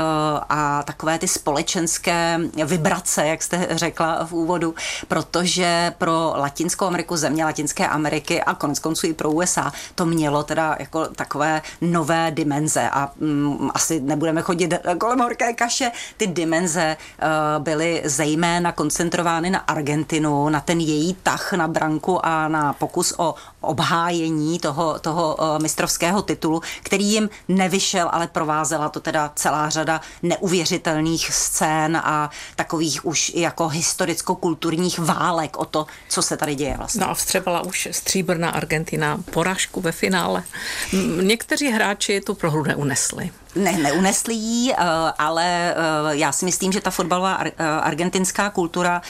a takové ty společenské vibrace, jak jste řekla v úvodu, protože pro Latinskou Ameriku, země Latinské Ameriky a konec konců i pro U S A to mělo teda jako takové nové dimenze a mm, asi nebudeme chodit kolem horké kaše. Ty dimenze uh, byly zejména koncentrovány na Argentinu, na ten její tah na branku a na pokus o obhájení toho, toho uh, mistrovského titulu, který jim nevyšel, ale provázela to teda celá řada neuvěřitelných scén a takových už jako historicko-kulturních válek o to, co se tady děje vlastně. No a vstřebala už stříbrná Argentina porážku ve finále. Někteří hráči tu prohru neunesli. Ne, neunesli ji, ale já si myslím, že ta fotbalová argentinská kultura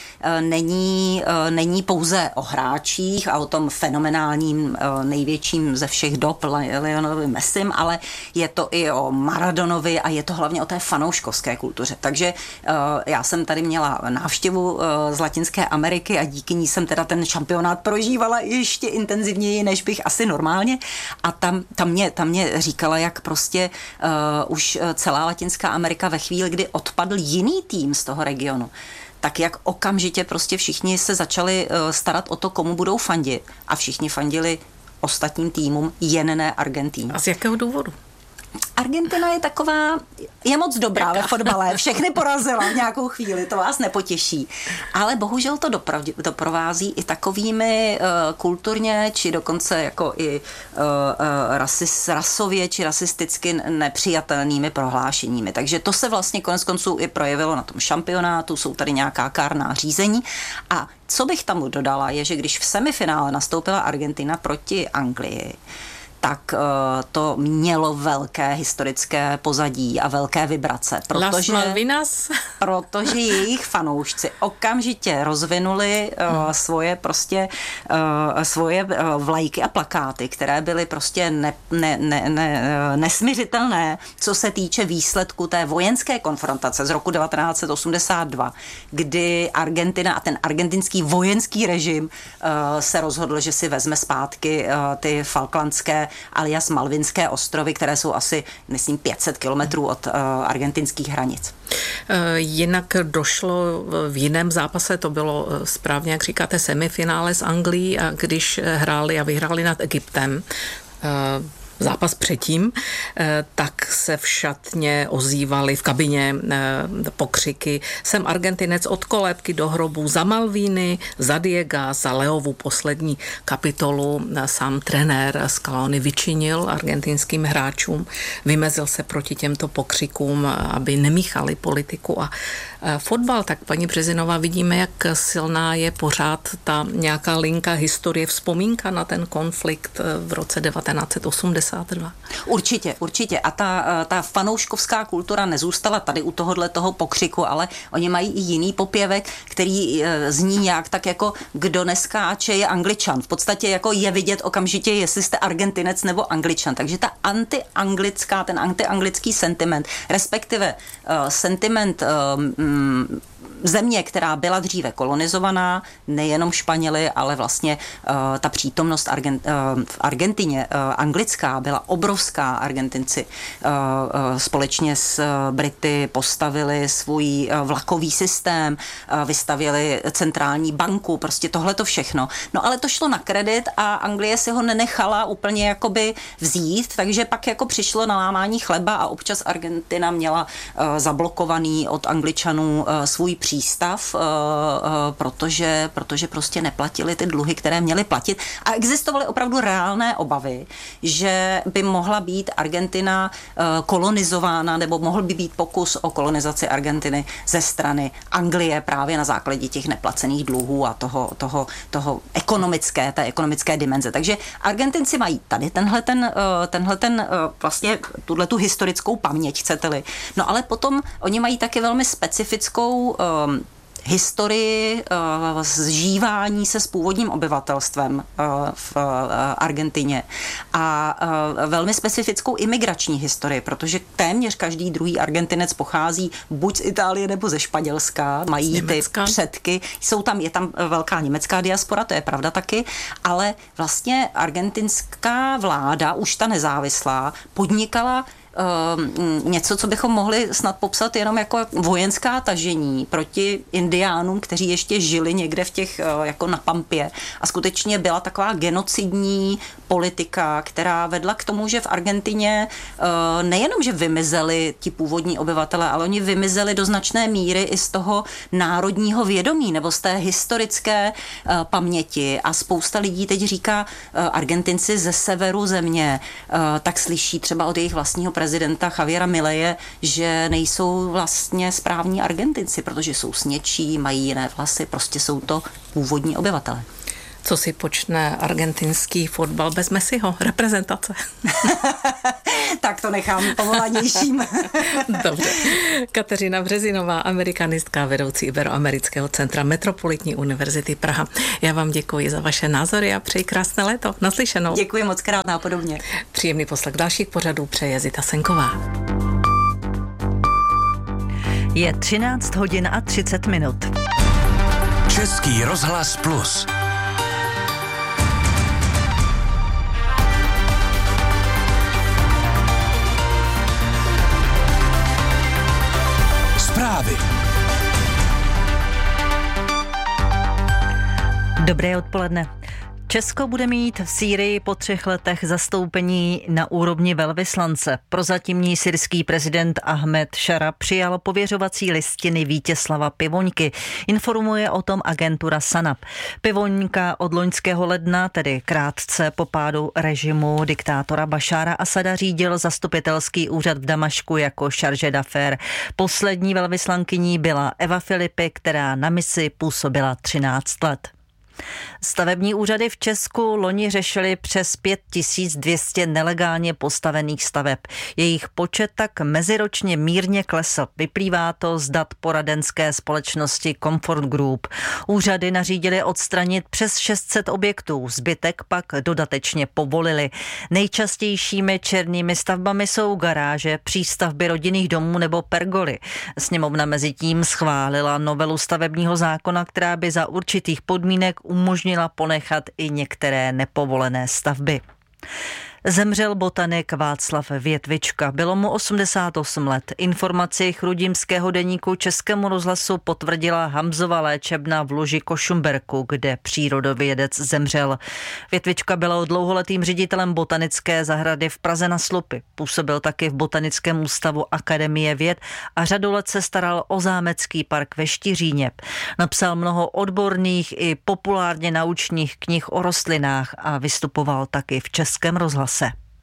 není, není pouze o hráčích a o tom fenomenálním největším ze všech dob Lionelovi Messim, ale je to i o Maradonovi a je to hlavně o té fanouškovské kultuře. Takže já jsem tady měla návštěvu z Latinské Ameriky a díky ní jsem teda ten šampionát prožívala ještě intenzivněji, než bych asi normálně. A tam, tam, mě, tam mě říkala, jak prostě Uh, už celá Latinská Amerika ve chvíli, kdy odpadl jiný tým z toho regionu, tak jak okamžitě prostě všichni se začali uh, starat o to, komu budou fandit a všichni fandili ostatním týmům, jen ne Argentíně. A z jakého důvodu? Argentina je taková, je moc dobrá ve fotbale, všechny porazila v nějakou chvíli, to vás nepotěší. Ale bohužel to dopro- doprovází i takovými uh, kulturně, či dokonce jako i uh, uh, rasis, rasově, či rasisticky nepřijatelnými prohlášeními. Takže to se vlastně konec konců i projevilo na tom šampionátu, jsou tady nějaká kárná řízení. A co bych tam dodala, je, že když v semifinále nastoupila Argentina proti Anglii, tak uh, to mělo velké historické pozadí a velké vibrace, protože, protože jejich fanoušci okamžitě rozvinuli uh, svoje prostě uh, svoje uh, vlajky a plakáty, které byly prostě ne, ne, ne, ne, nesmiřitelné, co se týče výsledku té vojenské konfrontace z roku devatenáct set osmdesát dva, kdy Argentina a ten argentinský vojenský režim uh, se rozhodl, že si vezme zpátky uh, ty falklandské alias Malvinské ostrovy, které jsou asi, myslím, pět set kilometrů od uh, argentinských hranic. Jinak došlo v jiném zápase, to bylo správně, jak říkáte, semifinále s Anglií, a když hráli a vyhráli nad Egyptem, zápas předtím, tak se v šatně ozývaly v kabině pokřiky: jsem Argentinec od kolébky do hrobu, za Malvíny, za Diega, za Leovu. Poslední kapitolu sám trenér Scaloni vyčinil argentinským hráčům, vymezil se proti těmto pokřikům, aby nemíchali politiku a fotbal. Tak paní Březinová, vidíme, jak silná je pořád ta nějaká linka historie, vzpomínka na ten konflikt v roce devatenáct set osmdesát dva. Určitě, určitě. A ta, ta fanouškovská kultura nezůstala tady u tohohle toho pokřiku, ale oni mají i jiný popěvek, který zní nějak tak jako kdo neskáče je Angličan. V podstatě jako je vidět okamžitě, jestli jste Argentinec nebo Angličan. Takže ta antianglická, ten antianglický sentiment, respektive uh, sentiment uh, um, země, která byla dříve kolonizovaná, nejenom Španěli, ale vlastně uh, ta přítomnost Argent, uh, v Argentině uh, anglická byla obrovská. Argentinci uh, uh, společně s uh, Brity postavili svůj uh, vlakový systém, uh, vystavili centrální banku, prostě tohleto všechno. No ale to šlo na kredit a Anglie si ho nenechala úplně jakoby vzít, takže pak jako přišlo na lámání chleba a občas Argentina měla uh, zablokovaný od Angličanů uh, svůj přístav, uh, uh, protože, protože prostě neplatili ty dluhy, které měli platit. A existovaly opravdu reálné obavy, že by mohla být Argentina uh, kolonizována, nebo mohl by být pokus o kolonizaci Argentiny ze strany Anglie právě na základě těch neplacených dluhů a toho, toho, toho ekonomické, té ekonomické dimenze. Takže Argentinci mají tady tenhle ten, uh, tenhle ten uh, vlastně tuhletu historickou paměť, chcete-li. No ale potom oni mají taky velmi specifickou um, historii zžívání se s původním obyvatelstvem v Argentině a velmi specifickou imigrační historii, protože téměř každý druhý Argentinec pochází buď z Itálie nebo ze Španělska, mají ty předky, jsou tam, je tam velká německá diaspora, to je pravda taky, ale vlastně argentinská vláda, už ta nezávislá, podnikala Uh, něco, co bychom mohli snad popsat jenom jako vojenská tažení proti indiánům, kteří ještě žili někde v těch, uh, jako na Pampě. A skutečně byla taková genocidní politika, která vedla k tomu, že v Argentině uh, nejenom, že vymizeli ti původní obyvatele, ale oni vymizeli do značné míry i z toho národního vědomí nebo z té historické uh, paměti. A spousta lidí teď říká, uh, Argentinci ze severu země, uh, tak slyší třeba od jejich vlastního prezidenta Javiera Mileje, že nejsou vlastně správní Argentinci, protože jsou snědčí, mají jiné vlasy, prostě jsou to původní obyvatele. Co si počne argentinský fotbal bez Messiho? Reprezentace. Tak to nechám povolanějším. Dobře. Kateřina Březinová, amerikanistka, vedoucí Iberoamerického centra Metropolitní univerzity Praha. Já vám děkuji za vaše názory a přeji krásné léto. Naslyšenou. Děkuji moc krát, nápodobně. Příjemný poslech dalších pořadů přeje Zita Senková. Je třináct hodin a třicet minut. Český rozhlas Plus. Zprávy. Dobré odpoledne. Česko bude mít v Sýrii po třech letech zastoupení na úrovni velvyslance. Prozatímní syrský prezident Ahmed Šara přijal pověřovací listiny Vítězslava Pivoňky. Informuje o tom agentura SANAP. Pivoňka od loňského ledna, tedy krátce po pádu režimu diktátora Bašára Asada, řídil zastupitelský úřad v Damašku jako chargé d'affaires. Poslední velvyslankyní byla Eva Filipy, která na misi působila třináct let. Stavební úřady v Česku loni řešily přes pět tisíc dvě stě nelegálně postavených staveb. Jejich počet tak meziročně mírně klesl. Vyplývá to z dat poradenské společnosti Comfort Group. Úřady nařídily odstranit přes šest set objektů, zbytek pak dodatečně povolili. Nejčastějšími černými stavbami jsou garáže, přístavby rodinných domů nebo pergoly. Sněmovna mezitím schválila novelu stavebního zákona, která by za určitých podmínek umožnila ponechat i některé nepovolené stavby. Zemřel botanik Václav Větvička. Bylo mu osmdesát osm let. Informaci chrudimského deníku Českému rozhlasu potvrdila Hamzova léčebna v Luži Košumberku, kde přírodovědec zemřel. Větvička byl dlouholetým ředitelem botanické zahrady v Praze na Slupy. Působil taky v Botanickém ústavu Akademie věd a řadu let se staral o zámecký park ve Štiříně. Napsal mnoho odborných i populárně naučných knih o rostlinách a vystupoval taky v Českém rozhlasu.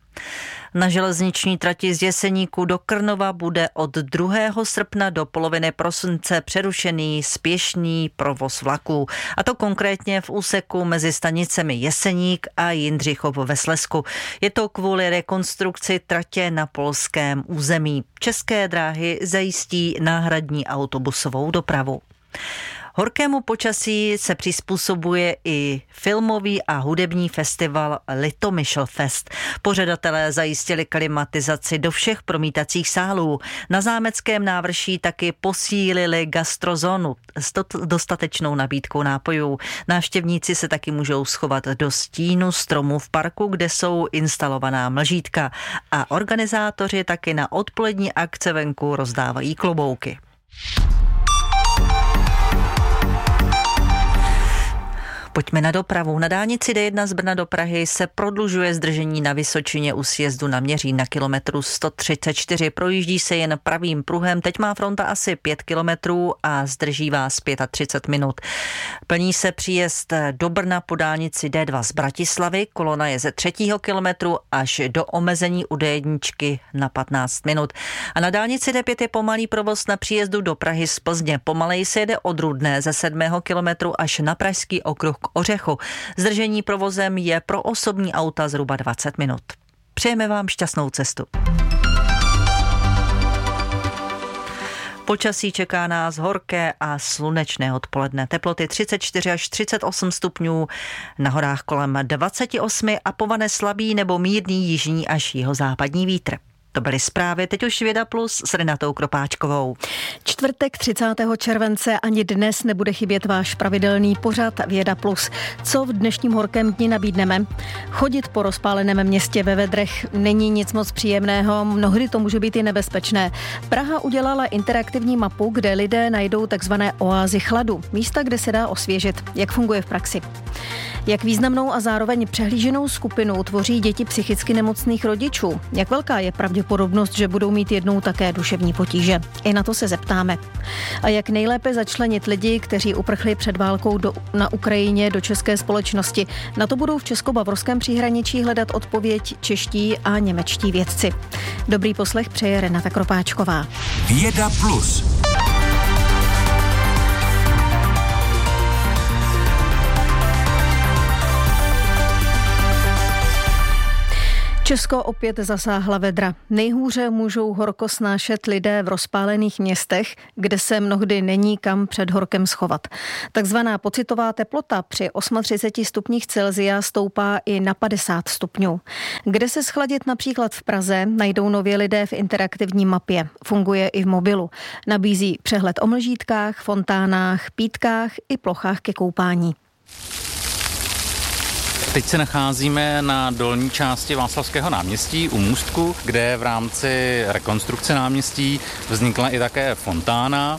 Na železniční trati z Jeseníku do Krnova bude od druhého srpna do poloviny prosince přerušený spěšný provoz vlaků. A to konkrétně v úseku mezi stanicemi Jeseník a Jindřichov ve Slezsku. Je to kvůli rekonstrukci tratě na polském území. České dráhy zajistí náhradní autobusovou dopravu. Horkému počasí se přizpůsobuje i filmový a hudební festival Litomyšl Fest. Pořadatelé zajistili klimatizaci do všech promítacích sálů. Na zámeckém návrší taky posílili gastrozónu s dostatečnou nabídkou nápojů. Návštěvníci se taky můžou schovat do stínu stromů v parku, kde jsou instalovaná mlžítka. A organizátoři taky na odpolední akce venku rozdávají klobouky. Pojďme na dopravu. Na dálnici D jedna z Brna do Prahy se prodlužuje zdržení na Vysočině u sjezdu na Měřín na kilometru sto třicet čtyři. Projíždí se jen pravým pruhem. Teď má fronta asi pět kilometrů a zdrží vás třicet pět minut. Plní se příjezd do Brna po dálnici D dva z Bratislavy. Kolona je ze třetího kilometru až do omezení u D jedna na patnáct minut. A na dálnici D pět je pomalý provoz na příjezdu do Prahy z Plzně. Pomaleji se jede od Rudné ze sedmého kilometru až na Pražský okruh k Ořechu. Zdržení provozem je pro osobní auta zhruba dvacet minut. Přejeme vám šťastnou cestu. Počasí čeká nás horké a slunečné odpoledne. Teploty třicet čtyři až třicet osm stupňů, na horách kolem dvacet osm a povane slabý nebo mírný jižní až jihozápadní vítr. To byly zprávy, teď už Věda Plus s Renatou Kropáčkovou. Čtvrtek třicátého července ani dnes nebude chybět váš pravidelný pořad Věda Plus. Co v dnešním horkém dni nabídneme? Chodit po rozpáleném městě ve vedrech není nic moc příjemného, mnohdy to může být i nebezpečné. Praha udělala interaktivní mapu, kde lidé najdou takzvané oázy chladu, místa, kde se dá osvěžit. Jak funguje v praxi? Jak významnou a zároveň přehlíženou skupinu tvoří děti psychicky nemocných rodičů? Jak velká je pravděpodobnost, že budou mít jednou také duševní potíže? I na to se zeptáme. A jak nejlépe začlenit lidi, kteří uprchli před válkou do, na Ukrajině do české společnosti? Na to budou v česko-bavorském příhraničí hledat odpověď čeští a němečtí vědci. Dobrý poslech přeje Renata Kropáčková. Věda Plus. Česko opět zasáhla vedra. Nejhůře můžou horko snášet lidé v rozpálených městech, kde se mnohdy není kam před horkem schovat. Takzvaná pocitová teplota při třiceti osmi stupních Celsia stoupá i na padesát stupňů. Kde se schladit například v Praze, najdou nově lidé v interaktivní mapě. Funguje i v mobilu. Nabízí přehled o mlžítkách, fontánách, pítkách i plochách ke koupání. Teď se nacházíme na dolní části Václavského náměstí u Můstku, kde v rámci rekonstrukce náměstí vznikla i také fontána.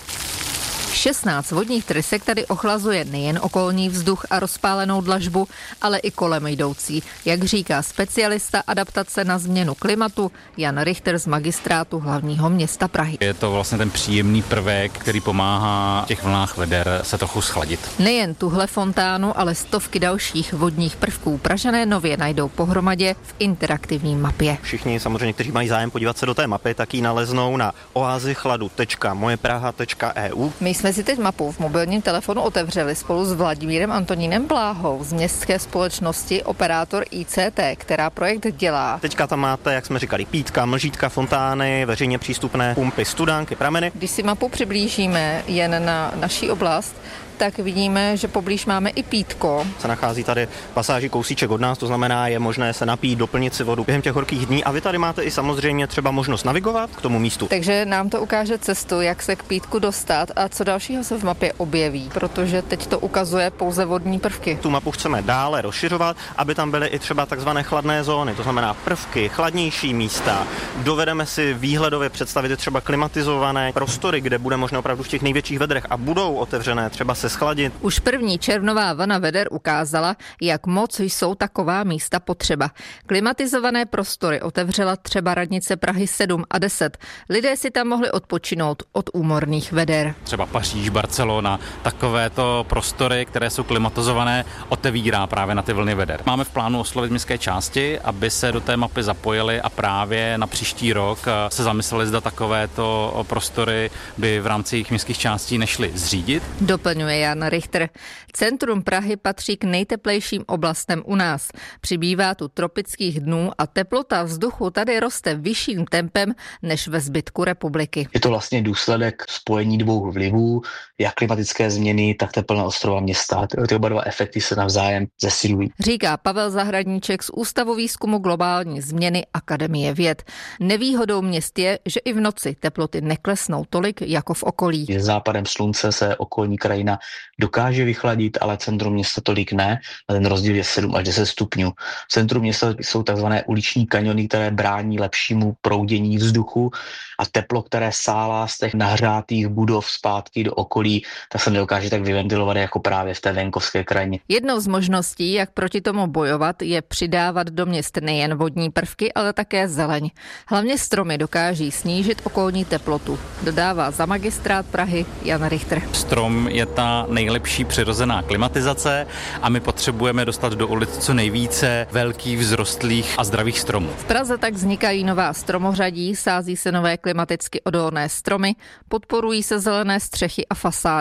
šestnáct vodních trysek tady ochlazuje nejen okolní vzduch a rozpálenou dlažbu, ale i kolem jdoucí. Jak říká specialista adaptace na změnu klimatu Jan Richter z magistrátu hlavního města Prahy. Je to vlastně ten příjemný prvek, který pomáhá v těch vlnách veder se trochu schladit. Nejen tuhle fontánu, ale stovky dalších vodních prvků Pražané nově najdou pohromadě v interaktivní mapě. Všichni samozřejmě, kteří mají zájem podívat se do té mapy, tak ji naleznou na oázichladu tečka mojepraha tečka e u. My jsme si teď mapu v mobilním telefonu otevřeli spolu s Vladimírem Antonínem Bláhou z městské společnosti Operátor I C T, která projekt dělá. Teďka tam máte, jak jsme říkali, pítka, mlžítka, fontány, veřejně přístupné pumpy, studánky, prameny. Když si mapu přiblížíme jen na naší oblast, tak vidíme, že poblíž máme i pítko. Se nachází tady pasáži kousíček od nás, to znamená, je možné se napít, doplnit si vodu během těch horkých dní a vy tady máte i samozřejmě třeba možnost navigovat k tomu místu. Takže nám to ukáže cestu, jak se k pítku dostat a co dalšího se v mapě objeví, protože teď to ukazuje pouze vodní prvky. Tu mapu chceme dále rozšiřovat, aby tam byly i třeba takzvané chladné zóny, to znamená prvky, chladnější místa. Dovedeme si výhledově představit třeba klimatizované prostory, kde bude možné opravdu v těch největších vedrech a budou otevřené třeba se schladit. Už první červnová vlna veder ukázala, jak moc jsou taková místa potřeba. Klimatizované prostory otevřela třeba radnice Prahy sedm a deset. Lidé si tam mohli odpočinout od úmorných veder. Třeba Paříž, Barcelona, takovéto prostory, které jsou klimatizované, otevírá právě na ty vlny veder. Máme v plánu oslovit městské části, aby se do té mapy zapojili a právě na příští rok se zamysleli, zda takovéto prostory by v rámci jejich městských částí nešly zřídit. Doplňuje Jan Richter. Centrum Prahy patří k nejteplejším oblastem u nás. Přibývá tu tropických dnů a teplota vzduchu tady roste vyšším tempem než ve zbytku republiky. Je to vlastně důsledek spojení dvou vlivů, jak klimatické změny, tak teplná ostrova města. Ty oba dva efekty se navzájem zesilují. Říká Pavel Zahradníček z Ústavu výzkumu globální změny Akademie věd. Nevýhodou měst je, že i v noci teploty neklesnou tolik jako v okolí. S západem slunce se okolní krajina dokáže vychladit, ale centrum města tolik ne. A ten rozdíl je sedm až deset stupňů. V centru města jsou takzvané uliční kaniony, které brání lepšímu proudění vzduchu a teplo, které sálá z těch nahřátých budov zpátky do okolí, tak se nedokáže tak vyventilovat jako právě v té venkovské krajině. Jednou z možností, jak proti tomu bojovat, je přidávat do měst nejen vodní prvky, ale také zeleň. Hlavně stromy dokáží snížit okolní teplotu, dodává za magistrát Prahy Jan Richter. Strom je ta nejlepší přirozená klimatizace a my potřebujeme dostat do ulic co nejvíce velkých, vzrostlých a zdravých stromů. V Praze tak vznikají nová stromořadí, sází se nové klimaticky odolné stromy, podporují se zelené střechy a fasády.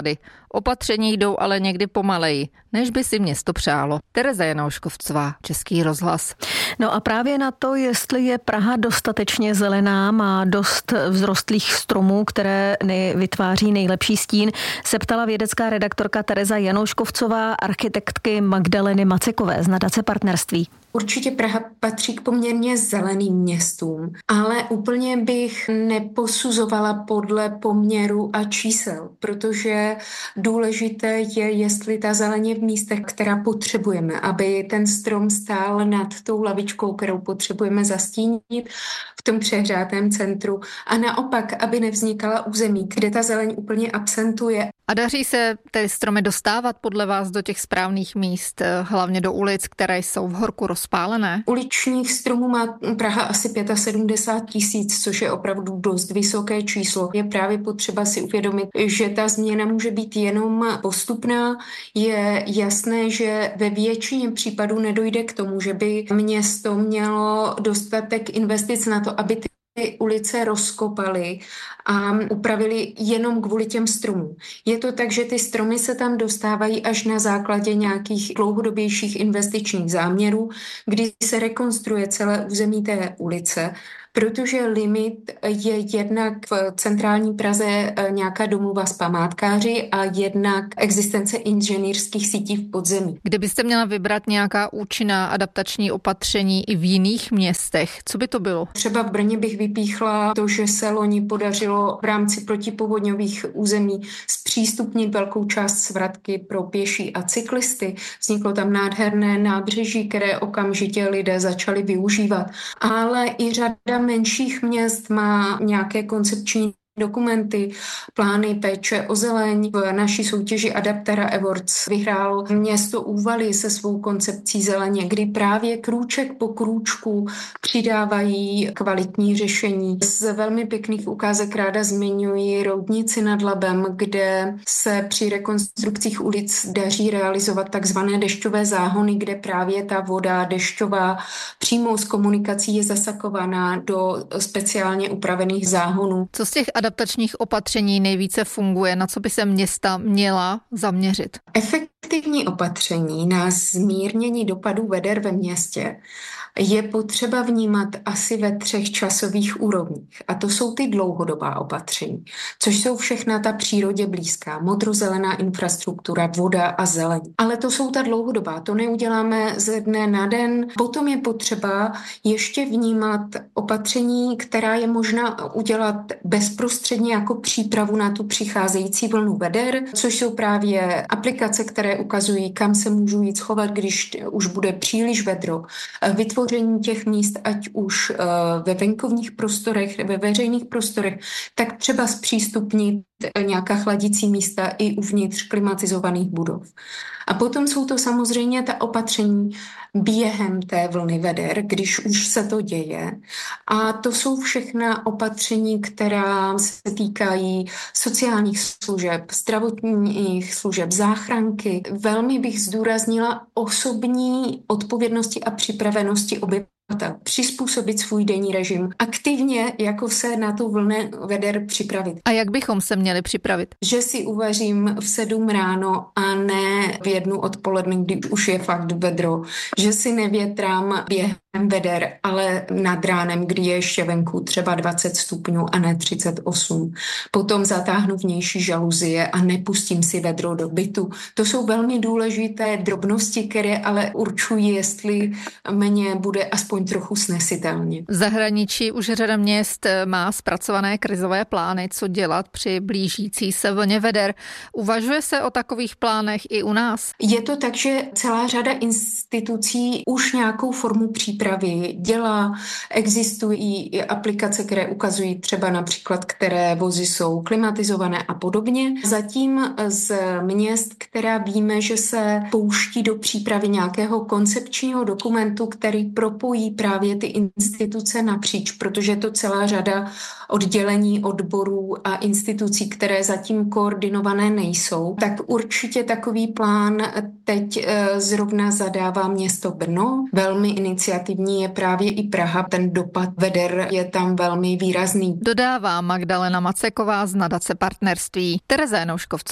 Opatření jdou ale někdy pomaleji, než by si město přálo. Tereza Janouškovcová, Český rozhlas. No a právě na to, jestli je Praha dostatečně zelená, má dost vzrostlých stromů, které vytváří nejlepší stín, se ptala vědecká redaktorka Tereza Janouškovcová architektky Magdaleny Macekové z nadace Partnerství. Určitě Praha patří k poměrně zeleným městům, ale úplně bych neposuzovala podle poměru a čísel, protože důležité je, jestli ta zeleň je v místech, která potřebujeme, aby ten strom stál nad tou lavičkou, kterou potřebujeme zastínit v tom přehřátém centru, a naopak, aby nevznikala území, kde ta zeleň úplně absentuje. A daří se tedy stromy dostávat podle vás do těch správných míst, hlavně do ulic, které jsou v horku rozpálené? Uličních stromů má Praha asi sedmdesát pět tisíc, což je opravdu dost vysoké číslo. Je právě potřeba si uvědomit, že ta změna může být jenom postupná. Je jasné, že ve většině případů nedojde k tomu, že by město mělo dostatek investic na to, aby ty ulice rozkopali a upravili jenom kvůli těm stromům. Je to tak, že ty stromy se tam dostávají až na základě nějakých dlouhodobějších investičních záměrů, kdy se rekonstruuje celé území té ulice, protože limit je jednak v centrální Praze nějaká domluva s památkáři a jednak existence inženýrských sítí v podzemí. Kdybyste měla vybrat nějaká účinná adaptační opatření i v jiných městech, co by to bylo? Třeba v Brně bych vypíchla to, že se loni podařilo v rámci protipovodňových území zpřístupnit velkou část Svratky pro pěší a cyklisty. Vzniklo tam nádherné nábřeží, které okamžitě lidé začali využívat. Ale i řada menších měst má nějaké koncepční dokumenty, plány péče o zeleň. V naší soutěži Adaptera Awards vyhrál město Úvaly se svou koncepcí zeleně, kdy právě krůček po krůčku přidávají kvalitní řešení. Z velmi pěkných ukázek ráda zmiňuji Roudnici nad Labem, kde se při rekonstrukcích ulic daří realizovat takzvané dešťové záhony, kde právě ta voda dešťová přímo z komunikací je zasakovaná do speciálně upravených záhonů. Co z těch adaptačních opatření nejvíce funguje, na co by se města měla zaměřit? Efektivní opatření na zmírnění dopadů veder ve městě je potřeba vnímat asi ve třech časových úrovních. A to jsou ty dlouhodobá opatření, což jsou všechna ta přírodě blízká, modrozelená infrastruktura, voda a zeleň. Ale to jsou ta dlouhodobá, to neuděláme ze dne na den. Potom je potřeba ještě vnímat opatření, která je možná udělat bezprostředně jako přípravu na tu přicházející vlnu veder, což jsou právě aplikace, které ukazují, kam se můžu jít schovat, když už bude příliš vedro. Vytvoření těch míst, ať už ve venkovních prostorech, ve veřejných prostorech, tak třeba zpřístupnit nějaká chladící místa i uvnitř klimatizovaných budov. A potom jsou to samozřejmě ta opatření během té vlny veder, když už se to děje. A to jsou všechna opatření, která se týkají sociálních služeb, zdravotních služeb, záchranky. Velmi bych zdůraznila osobní odpovědnosti a připravenosti obyvatel. Přizpůsobit svůj denní režim, aktivně jako se na tu vlnu veder připravit. A jak bychom se měli připravit? Že si uvařím v sedm ráno a ne v jednu odpoledne, kdy už je fakt vedro. Že si nevětrám během veder, ale nad ránem, kdy je ještě venku třeba dvacet stupňů a ne třicet osm. Potom zatáhnu vnější žaluzie a nepustím si vedro do bytu. To jsou velmi důležité drobnosti, které ale určují, jestli mě bude aspoň trochu snesitelně. V zahraničí už řada měst má zpracované krizové plány, co dělat při blížící se vlně veder. Uvažuje se o takových plánech i u nás? Je to tak, že celá řada institucí už nějakou formu přípravy dělá. Existují i aplikace, které ukazují třeba například, které vozy jsou klimatizované a podobně. Zatím z měst, která víme, že se pouští do přípravy nějakého koncepčního dokumentu, který propojí právě ty instituce napříč, protože je to celá řada oddělení, odborů a institucí, které zatím koordinované nejsou, tak určitě takový plán teď zrovna zadává město Brno. Velmi iniciativní je právě i Praha. Ten dopad veder je tam velmi výrazný. Dodává Magdalena Maceková z nadace Partnerství. Tereza Janouškovcová.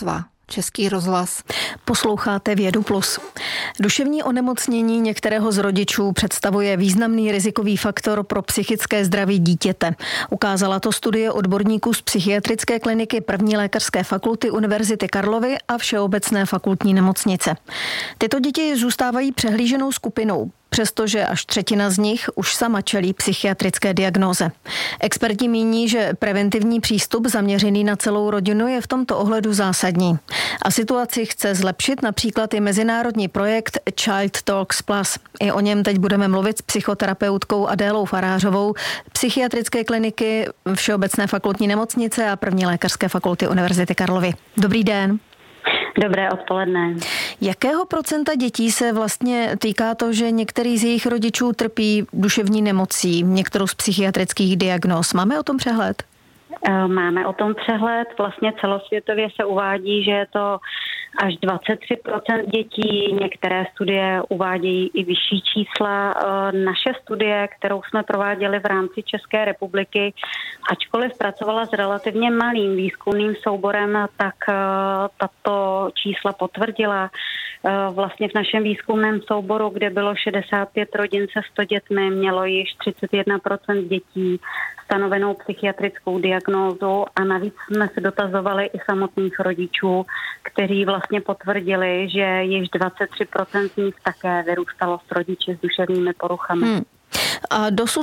Český rozhlas. Posloucháte Vědu plus. Duševní onemocnění některého z rodičů představuje významný rizikový faktor pro psychické zdraví dítěte. Ukázala to studie odborníků z psychiatrické kliniky první lékařské fakulty Univerzity Karlovy a Všeobecné fakultní nemocnice. Tyto děti zůstávají přehlíženou skupinou, přestože až třetina z nich už sama čelí psychiatrické diagnóze. Experti míní, že preventivní přístup zaměřený na celou rodinu je v tomto ohledu zásadní. A situaci chce zlepšit například i mezinárodní projekt Child Talks Plus. I o něm teď budeme mluvit s psychoterapeutkou Adélou Farářovou, psychiatrické kliniky Všeobecné fakultní nemocnice a první lékařské fakulty Univerzity Karlovy. Dobrý den. Dobré odpoledne. Jakého procenta dětí se vlastně týká to, že některý z jejich rodičů trpí duševní nemocí, některou z psychiatrických diagnóz? Máme o tom přehled? Máme o tom přehled. Vlastně celosvětově se uvádí, že je to až dvacet tři procent dětí. Některé studie uvádějí i vyšší čísla. Naše studie, kterou jsme prováděli v rámci České republiky, ačkoliv pracovala s relativně malým výzkumným souborem, tak tato čísla potvrdila. Vlastně v našem výzkumném souboru, kde bylo šedesát pět rodin se sto dětmi, mělo již třicet jedna procent dětí stanovenou psychiatrickou diagnózu a navíc jsme se dotazovali i samotných rodičů, kteří vlastně potvrdili, že již dvacet tři procent z nich také vyrůstalo s rodiči s duševními poruchami. Hmm. A dosud